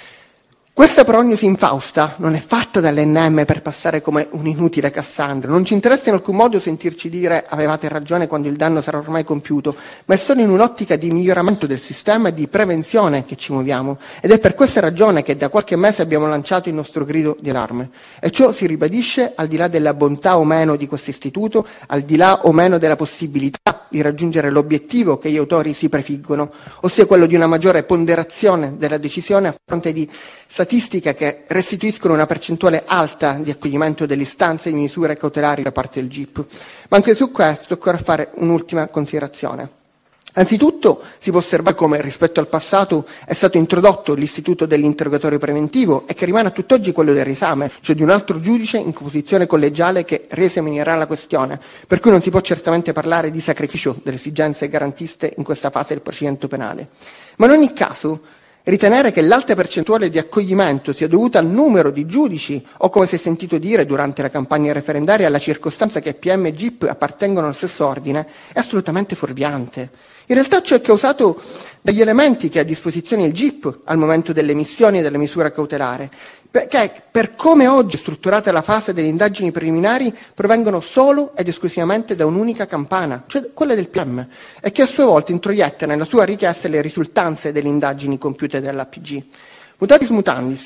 Questa prognosi infausta non è fatta dall'N M per passare come un'inutile Cassandra. Non ci interessa in alcun modo sentirci dire avevate ragione quando il danno sarà ormai compiuto, ma è solo in un'ottica di miglioramento del sistema e di prevenzione che ci muoviamo. Ed è per questa ragione che da qualche mese abbiamo lanciato il nostro grido di allarme. E ciò si ribadisce al di là della bontà o meno di questo istituto, al di là o meno della possibilità di raggiungere l'obiettivo che gli autori si prefiggono, ossia quello di una maggiore ponderazione della decisione a fronte di statistiche che restituiscono una percentuale alta di accoglimento delle istanze di misure cautelari da parte del G I P. Ma anche su questo occorre fare un'ultima considerazione. Anzitutto si può osservare come rispetto al passato è stato introdotto l'istituto dell'interrogatorio preventivo e che rimane a tutt'oggi quello del riesame, cioè di un altro giudice in composizione collegiale che riesaminerà la questione, per cui non si può certamente parlare di sacrificio delle esigenze garantiste in questa fase del procedimento penale. Ma in ogni caso ritenere che l'alta percentuale di accoglimento sia dovuta al numero di giudici o, come si è sentito dire durante la campagna referendaria, alla circostanza che P M e G I P appartengono al stesso ordine, è assolutamente fuorviante. In realtà ciò è causato dagli elementi che ha a disposizione il G I P al momento delle emissioni e della misura cautelare, perché per come oggi è strutturata la fase delle indagini preliminari provengono solo ed esclusivamente da un'unica campana, cioè quella del P M, e che a sua volta introietta nella sua richiesta le risultanze delle indagini compiute dall'A P G. Mutatis mutandis,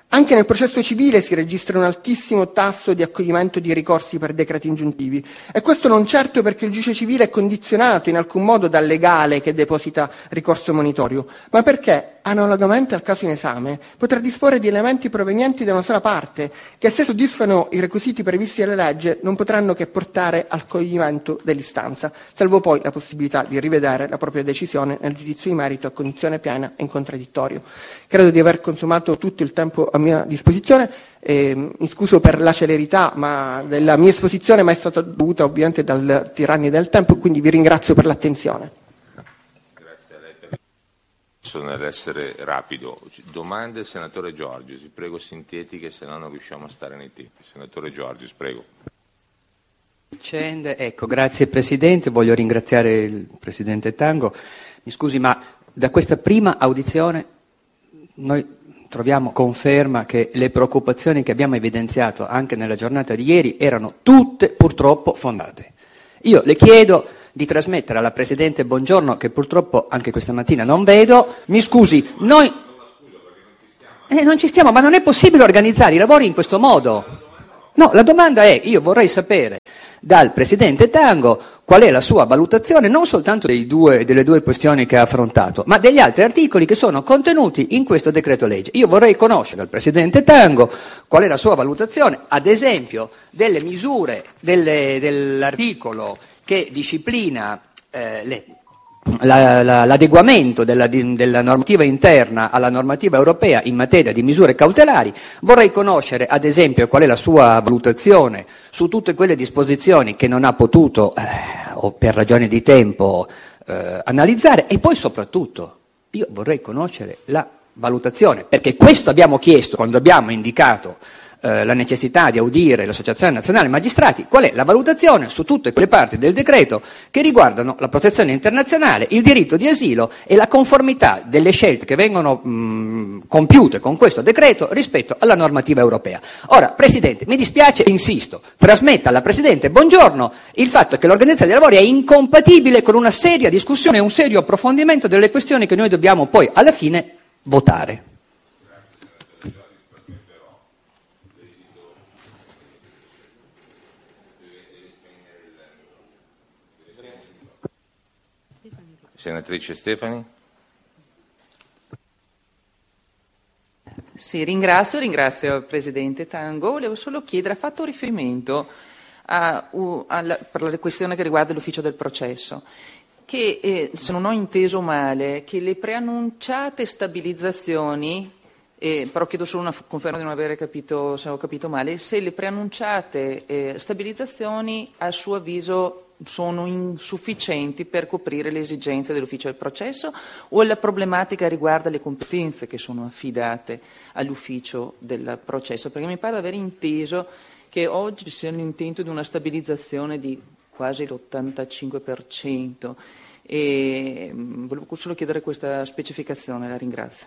Anche nel processo civile si registra un altissimo tasso di accoglimento di ricorsi per decreti ingiuntivi, e questo non certo perché il giudice civile è condizionato in alcun modo dal legale che deposita ricorso monitorio, ma perché, analogamente al caso in esame, potrà disporre di elementi provenienti da una sola parte, che se soddisfano i requisiti previsti dalla legge non potranno che portare al accoglimento dell'istanza, salvo poi la possibilità di rivedere la propria decisione nel giudizio di merito a cognizione piena e in contraddittorio. Credo di aver consumato tutto il tempo a mia disposizione, eh, mi scuso per la celerità ma della mia esposizione, ma è stata dovuta ovviamente dal tiranni del tempo, quindi vi ringrazio per l'attenzione. Grazie a lei per nell'essere rapido. Domande, senatore Giorgis, vi prego sintetiche, se no non riusciamo a stare nei tempi. Senatore Giorgis, prego. Ecco, grazie Presidente, voglio ringraziare il Presidente Tango. Mi scusi, ma da questa prima audizione noi troviamo conferma che le preoccupazioni che abbiamo evidenziato anche nella giornata di ieri erano tutte purtroppo fondate. Io le chiedo di trasmettere alla Presidente Bongiorno, che purtroppo anche questa mattina non vedo, mi scusi, noi eh, non ci stiamo, ma non è possibile organizzare i lavori in questo modo. No, la domanda è, io vorrei sapere dal Presidente Tango qual è la sua valutazione non soltanto dei due, delle due questioni che ha affrontato, ma degli altri articoli che sono contenuti in questo decreto legge. Io vorrei conoscere dal Presidente Tango qual è la sua valutazione, ad esempio, delle misure delle, dell'articolo che disciplina eh, le, la, la, l'adeguamento della, della normativa interna alla normativa europea in materia di misure cautelari. Vorrei conoscere, ad esempio, qual è la sua valutazione su tutte quelle disposizioni che non ha potuto, eh, o per ragioni di tempo, eh, analizzare, e poi soprattutto io vorrei conoscere la valutazione, perché questo abbiamo chiesto quando abbiamo indicato eh, la necessità di audire l'Associazione Nazionale Magistrati, qual è la valutazione su tutte quelle parti del decreto che riguardano la protezione internazionale, il diritto di asilo e la conformità delle scelte che vengono mh, compiute con questo decreto rispetto alla normativa europea. Ora, Presidente, mi dispiace e insisto, trasmetta alla Presidente Bongiorno il fatto che l'organizzazione dei lavori è incompatibile con una seria discussione e un serio approfondimento delle questioni che noi dobbiamo poi alla fine votare. Senatrice Stefani. Sì, ringrazio, ringrazio il Presidente Tango. Volevo solo chiedere, ha fatto riferimento a, uh, alla, per la questione che riguarda l'ufficio del processo, che eh, se non ho inteso male, che le preannunciate stabilizzazioni, eh, però chiedo solo una conferma di non avere capito, se ho capito male, se le preannunciate eh, stabilizzazioni a suo avviso sono insufficienti per coprire le esigenze dell'ufficio del processo, o la problematica riguarda le competenze che sono affidate all'ufficio del processo? Perché mi pare di aver inteso che oggi ci sia l'intento di una stabilizzazione di quasi l'ottantacinque per cento e volevo solo chiedere questa specificazione, la ringrazio.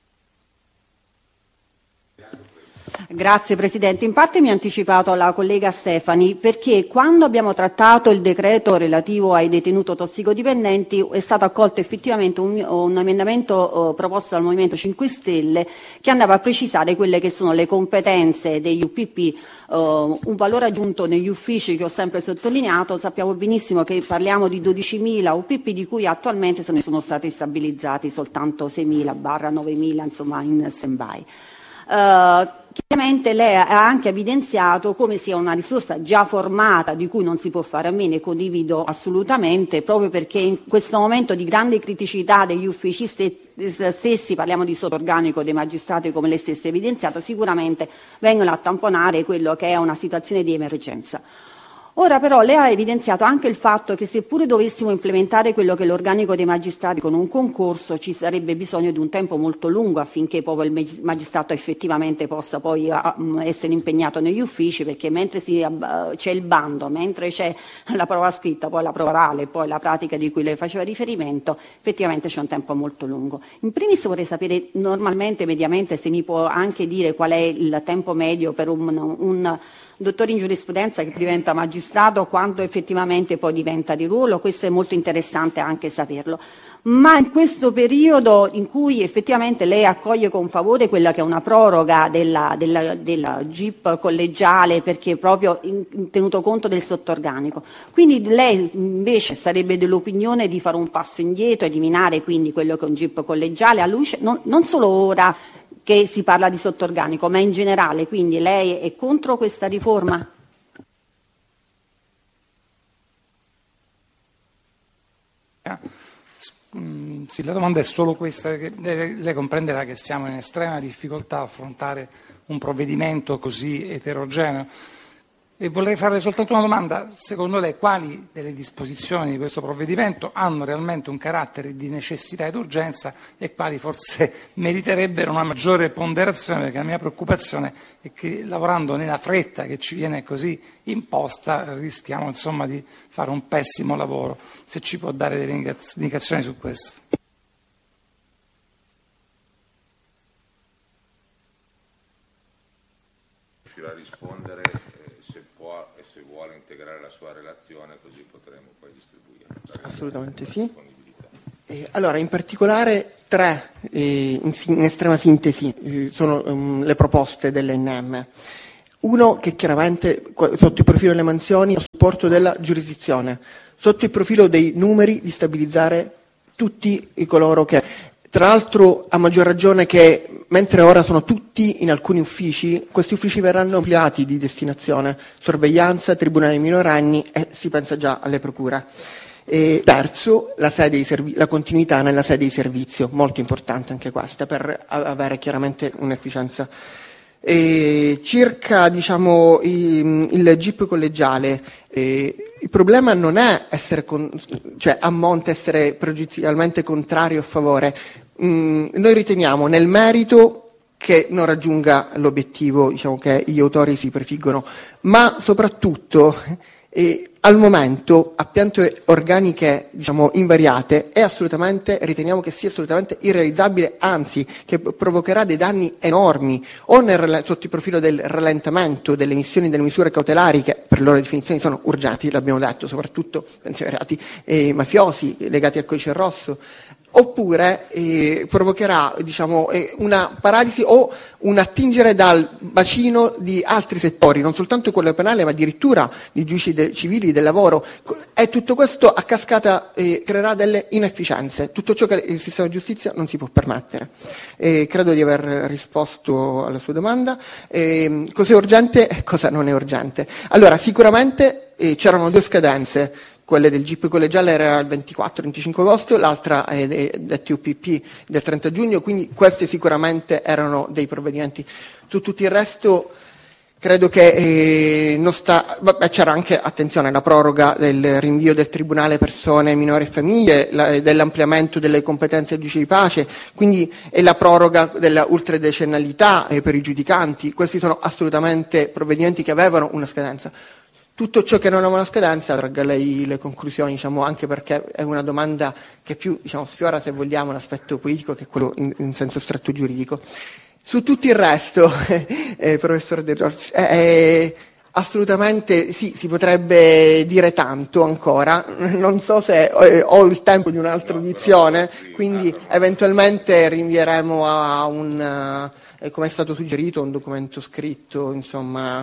Grazie Presidente. In parte mi ha anticipato la collega Stefani, perché quando abbiamo trattato il decreto relativo ai detenuti tossicodipendenti è stato accolto effettivamente un, un emendamento eh, proposto dal Movimento cinque Stelle che andava a precisare quelle che sono le competenze degli U P P, eh, un valore aggiunto negli uffici che ho sempre sottolineato. Sappiamo benissimo che parliamo di dodicimila U P P, di cui attualmente se ne sono stati stabilizzati soltanto seimila barra novemila, insomma, in stand-by. Uh, chiaramente lei ha anche evidenziato come sia una risorsa già formata di cui non si può fare a meno, e condivido assolutamente, proprio perché in questo momento di grande criticità degli uffici stessi, parliamo di sottorganico dei magistrati come lei stessa ha evidenziato, sicuramente vengono a tamponare quello che è una situazione di emergenza. Ora però lei ha evidenziato anche il fatto che seppure dovessimo implementare quello che è l'organico dei magistrati con un concorso, ci sarebbe bisogno di un tempo molto lungo affinché poi il magistrato effettivamente possa poi uh, essere impegnato negli uffici, perché mentre si, uh, c'è il bando, mentre c'è la prova scritta, poi la prova orale, poi la pratica di cui lei faceva riferimento, effettivamente c'è un tempo molto lungo. In primis vorrei sapere normalmente, mediamente, se mi può anche dire qual è il tempo medio per un, un dottore in giurisprudenza che diventa magistrato, quando effettivamente poi diventa di ruolo. Questo è molto interessante anche saperlo. Ma in questo periodo in cui effettivamente lei accoglie con favore quella che è una proroga della, della, della G I P collegiale, perché proprio in, in tenuto conto del sottorganico, quindi lei invece sarebbe dell'opinione di fare un passo indietro, eliminare quindi quello che è un G I P collegiale, a luce, non, non solo ora che si parla di sottorganico, ma in generale. Quindi lei è contro questa riforma? Mm, sì, la domanda è solo questa, perché lei comprenderà che siamo in estrema difficoltà a affrontare un provvedimento così eterogeneo. E vorrei farle soltanto una domanda: secondo lei quali delle disposizioni di questo provvedimento hanno realmente un carattere di necessità ed urgenza e quali forse meriterebbero una maggiore ponderazione? Perché la mia preoccupazione è che, lavorando nella fretta che ci viene così imposta, rischiamo insomma di fare un pessimo lavoro. Se ci può dare delle indicazioni su questo. Riuscirà a rispondere se può e se vuole integrare la sua relazione, così potremo poi distribuirla. Assolutamente sì. Eh, allora, in particolare tre, eh, in, in estrema sintesi, eh, sono um, le proposte dell'N M. Uno, che chiaramente sotto il profilo delle mansioni a supporto della giurisdizione, sotto il profilo dei numeri di stabilizzare tutti coloro che, tra l'altro a maggior ragione che mentre ora sono tutti in alcuni uffici, questi uffici verranno ampliati di destinazione, sorveglianza, tribunali minorenni e si pensa già alle procure. E terzo, la, sede di servi- la continuità nella sede di servizio, molto importante anche questa, per avere chiaramente un'efficienza. E circa diciamo, il, il G I P collegiale, eh, il problema non è essere con, cioè a monte essere pregiudizialmente contrario o a favore. Mm, noi riteniamo nel merito che non raggiunga l'obiettivo, diciamo, che gli autori si prefiggono, ma soprattutto eh, al momento a piante organiche, diciamo, invariate è assolutamente, riteniamo che sia assolutamente irrealizzabile, anzi che provocherà dei danni enormi o nel, sotto il profilo del rallentamento delle emissioni delle misure cautelari, che per loro definizioni sono urgenti, l'abbiamo detto, soprattutto pensiamo ai reati eh, mafiosi legati al codice rosso, oppure eh, provocherà, diciamo, eh, una paralisi o un attingere dal bacino di altri settori, non soltanto quello penale, ma addirittura di giudici de- civili, del lavoro, e tutto questo a cascata eh, creerà delle inefficienze, tutto ciò che il sistema di giustizia non si può permettere. Eh, credo di aver risposto alla sua domanda. Eh, cos'è urgente e cosa non è urgente? Allora, sicuramente eh, c'erano due scadenze. Quelle del G I P collegiale era il ventiquattro venticinque agosto, l'altra è del T U P P del trenta giugno, quindi questi sicuramente erano dei provvedimenti. Su tutto il resto credo che eh, non sta, vabbè, c'era anche, attenzione, la proroga del rinvio del Tribunale Persone, Minori e Famiglie, la, dell'ampliamento delle competenze del giudice di pace, quindi e la proroga della ultradecennalità eh, per i giudicanti. Questi sono assolutamente provvedimenti che avevano una scadenza. Tutto ciò che non ha una scadenza, tragga lei le conclusioni, diciamo, anche perché è una domanda che più, diciamo, sfiora, se vogliamo, l'aspetto politico che quello in, in senso stretto giuridico. Su tutto il resto, eh, professor De Giorgi, eh, eh, assolutamente sì, si potrebbe dire tanto ancora, non so se eh, ho il tempo di un'altra audizione, quindi eventualmente rinvieremo a un, eh, come è stato suggerito, un documento scritto, insomma.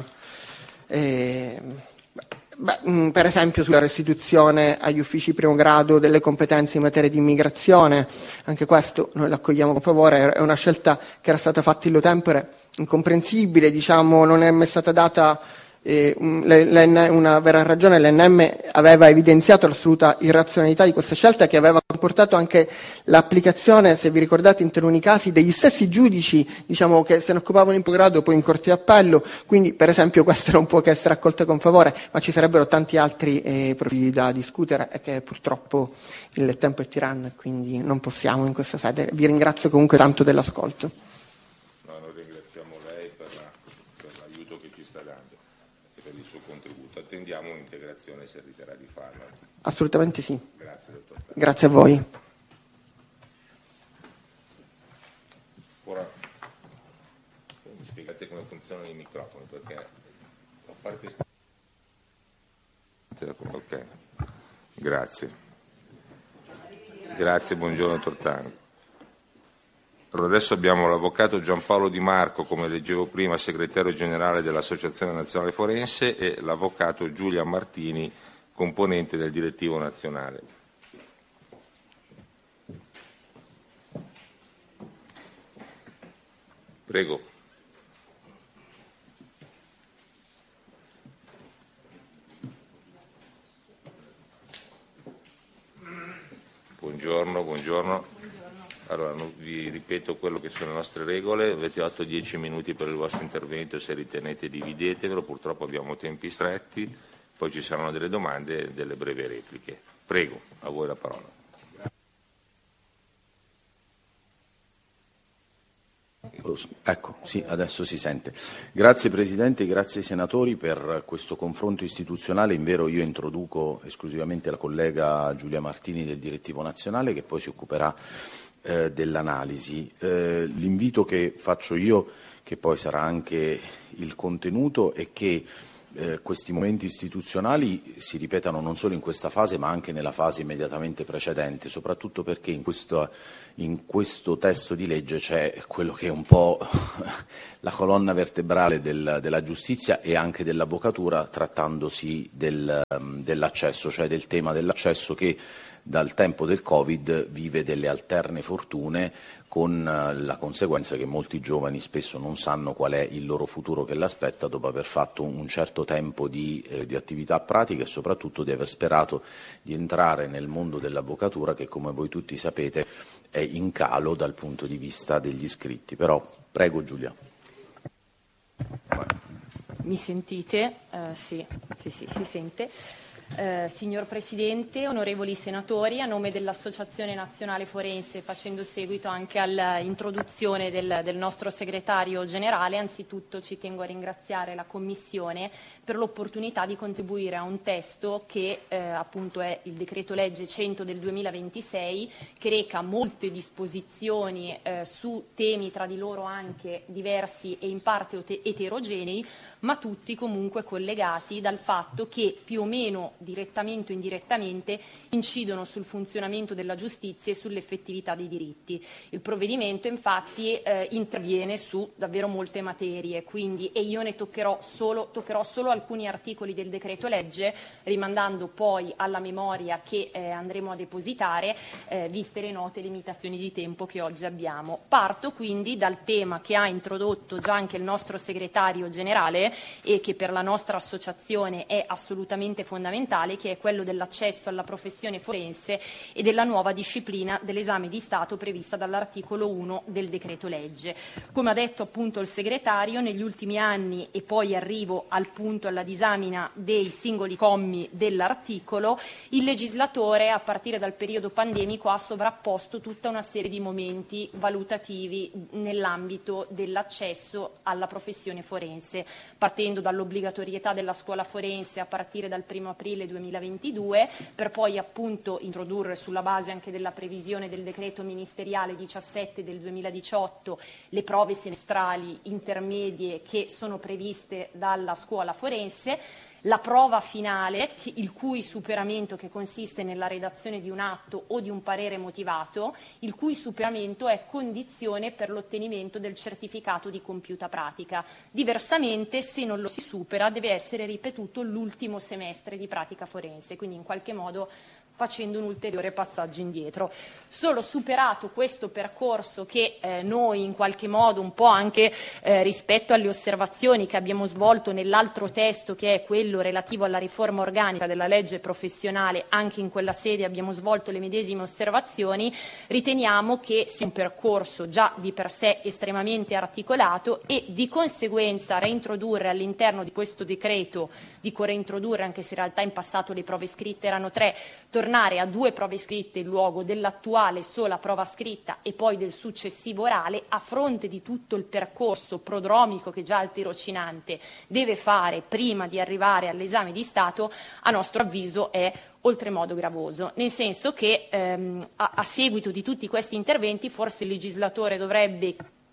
Eh, Beh, per esempio sulla restituzione agli uffici primo grado delle competenze in materia di immigrazione, anche questo noi l'accogliamo con favore, è una scelta che era stata fatta illo tempore, incomprensibile, diciamo, non è mai stata data eh, una vera ragione. L'N M aveva evidenziato l'assoluta irrazionalità di questa scelta, che aveva comportato anche l'applicazione, se vi ricordate, in taluni casi degli stessi giudici, diciamo, che se ne occupavano in primo grado poi in corte di appello, quindi per esempio questa non può che essere accolta con favore, ma ci sarebbero tanti altri eh, profili da discutere e che purtroppo il tempo è tiranno e quindi non possiamo in questa sede. Vi ringrazio comunque tanto dell'ascolto. No, noi ringraziamo lei per, la, per l'aiuto che ci sta dando e per il suo contributo. Attendiamo un'integrazione se riterrà di farla. Assolutamente sì. Grazie, dottor. Grazie a voi. Ora spiegate come funzionano i microfoni, perché ho Ok, grazie. Grazie, buongiorno dottor Tango. Allora, adesso abbiamo l'avvocato Giampaolo Di Marco, come leggevo prima, segretario generale dell'Associazione Nazionale Forense, e l'avvocato Giulia Martini, componente del direttivo nazionale. Prego. Buongiorno, buongiorno. Allora, vi ripeto quello che sono le nostre regole. Avete otto dieci minuti per il vostro intervento, se ritenete dividetevelo, purtroppo abbiamo tempi stretti, poi ci saranno delle domande e delle brevi repliche. Prego, a voi la parola. Ecco, sì, adesso si sente. Grazie Presidente, grazie ai senatori per questo confronto istituzionale. Invero io introduco esclusivamente la collega Giulia Martini del Direttivo Nazionale, che poi si occuperà eh, dell'analisi. Eh, l'invito che faccio io, che poi sarà anche il contenuto, è che eh, questi momenti istituzionali si ripetano non solo in questa fase ma anche nella fase immediatamente precedente, soprattutto perché in questo, in questo testo di legge c'è quello che è un po' la colonna vertebrale del, della giustizia e anche dell'avvocatura, trattandosi del, dell'accesso, cioè del tema dell'accesso che dal tempo del Covid vive delle alterne fortune, con la conseguenza che molti giovani spesso non sanno qual è il loro futuro che l'aspetta dopo aver fatto un certo tempo di, eh, di attività pratica e soprattutto di aver sperato di entrare nel mondo dell'avvocatura, che come voi tutti sapete è in calo dal punto di vista degli iscritti. Però prego Giulia. Mi sentite? Uh, sì, sì, sì, si sente. Eh, signor Presidente, onorevoli senatori, a nome dell'Associazione Nazionale Forense, facendo seguito anche all'introduzione del, del nostro segretario generale, anzitutto ci tengo a ringraziare la Commissione per l'opportunità di contribuire a un testo che eh, appunto è il decreto legge cento del duemilaventisei, che reca molte disposizioni eh, su temi tra di loro anche diversi e in parte eterogenei, ma tutti comunque collegati dal fatto che più o meno direttamente o indirettamente incidono sul funzionamento della giustizia e sull'effettività dei diritti. Il provvedimento infatti eh, interviene su davvero molte materie, quindi, e io ne toccherò solo, toccherò solo alcuni articoli del decreto legge, rimandando poi alla memoria che eh, andremo a depositare, eh, viste le note limitazioni di tempo che oggi abbiamo. Parto quindi dal tema che ha introdotto già anche il nostro segretario generale e che per la nostra associazione è assolutamente fondamentale, che è quello dell'accesso alla professione forense e della nuova disciplina dell'esame di Stato prevista dall'articolo uno del decreto legge. Come ha detto appunto il segretario, negli ultimi anni, e poi arrivo al punto, alla disamina dei singoli commi dell'articolo, il legislatore a partire dal periodo pandemico ha sovrapposto tutta una serie di momenti valutativi nell'ambito dell'accesso alla professione forense, partendo dall'obbligatorietà della scuola forense a partire dal primo aprile duemilaventidue, per poi appunto introdurre, sulla base anche della previsione del decreto ministeriale diciassette del duemiladiciotto, le prove semestrali intermedie che sono previste dalla scuola forense, la prova finale, il cui superamento, che consiste nella redazione di un atto o di un parere motivato, il cui superamento è condizione per l'ottenimento del certificato di compiuta pratica. Diversamente, se non lo si supera, deve essere ripetuto l'ultimo semestre di pratica forense, quindi in qualche modo facendo un ulteriore passaggio indietro. Solo superato questo percorso che eh, noi in qualche modo, un po' anche eh, rispetto alle osservazioni che abbiamo svolto nell'altro testo, che è quello relativo alla riforma organica della legge professionale, anche in quella sede abbiamo svolto le medesime osservazioni, riteniamo che sia un percorso già di per sé estremamente articolato e di conseguenza reintrodurre all'interno di questo decreto, dico reintrodurre anche se in realtà in passato le prove scritte erano tre, tornare a due prove scritte in luogo dell'attuale sola prova scritta e poi del successivo orale, a fronte di tutto il percorso prodromico che già il tirocinante deve fare prima di arrivare all'esame di Stato, a nostro avviso è oltremodo gravoso, nel senso che ehm, a, a seguito di tutti questi interventi forse il legislatore dovrebbe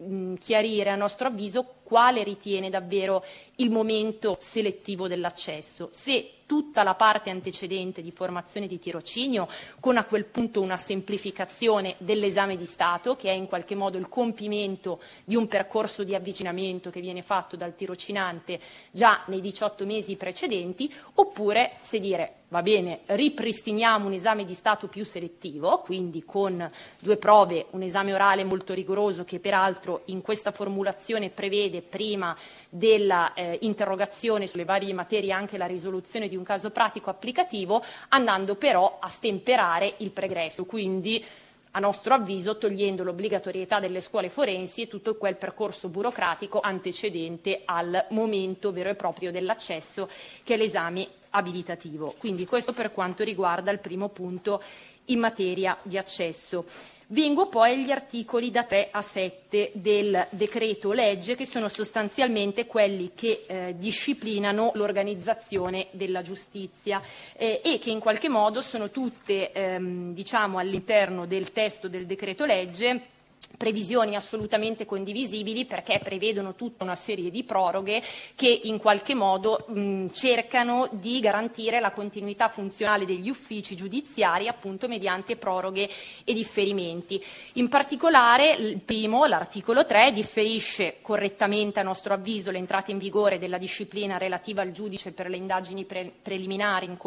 mh, chiarire a nostro avviso quale ritiene davvero il momento selettivo dell'accesso, se tutta la parte antecedente di formazione di tirocinio, con a quel punto una semplificazione dell'esame di Stato, che è in qualche modo il compimento di un percorso di avvicinamento che viene fatto dal tirocinante già nei diciotto mesi precedenti, oppure se dire va bene, ripristiniamo un esame di Stato più selettivo, quindi con due prove, un esame orale molto rigoroso che peraltro in questa formulazione prevede prima della eh, interrogazione sulle varie materie anche la risoluzione di un caso pratico applicativo, andando però a stemperare il pregresso, quindi a nostro avviso togliendo l'obbligatorietà delle scuole forensi e tutto quel percorso burocratico antecedente al momento vero e proprio dell'accesso, che è l'esame abilitativo. Quindi questo per quanto riguarda il primo punto in materia di accesso. Vengo poi agli articoli da tre a sette del decreto legge, che sono sostanzialmente quelli che eh, disciplinano l'organizzazione della giustizia eh, e che in qualche modo sono tutte ehm, diciamo all'interno del testo del decreto legge previsioni assolutamente condivisibili, perché prevedono tutta una serie di proroghe che in qualche modo mh, cercano di garantire la continuità funzionale degli uffici giudiziari appunto mediante proroghe e differimenti. In particolare il primo, l'articolo tre, differisce correttamente a nostro avviso l'entrata in vigore della disciplina relativa al giudice per le indagini pre- preliminari in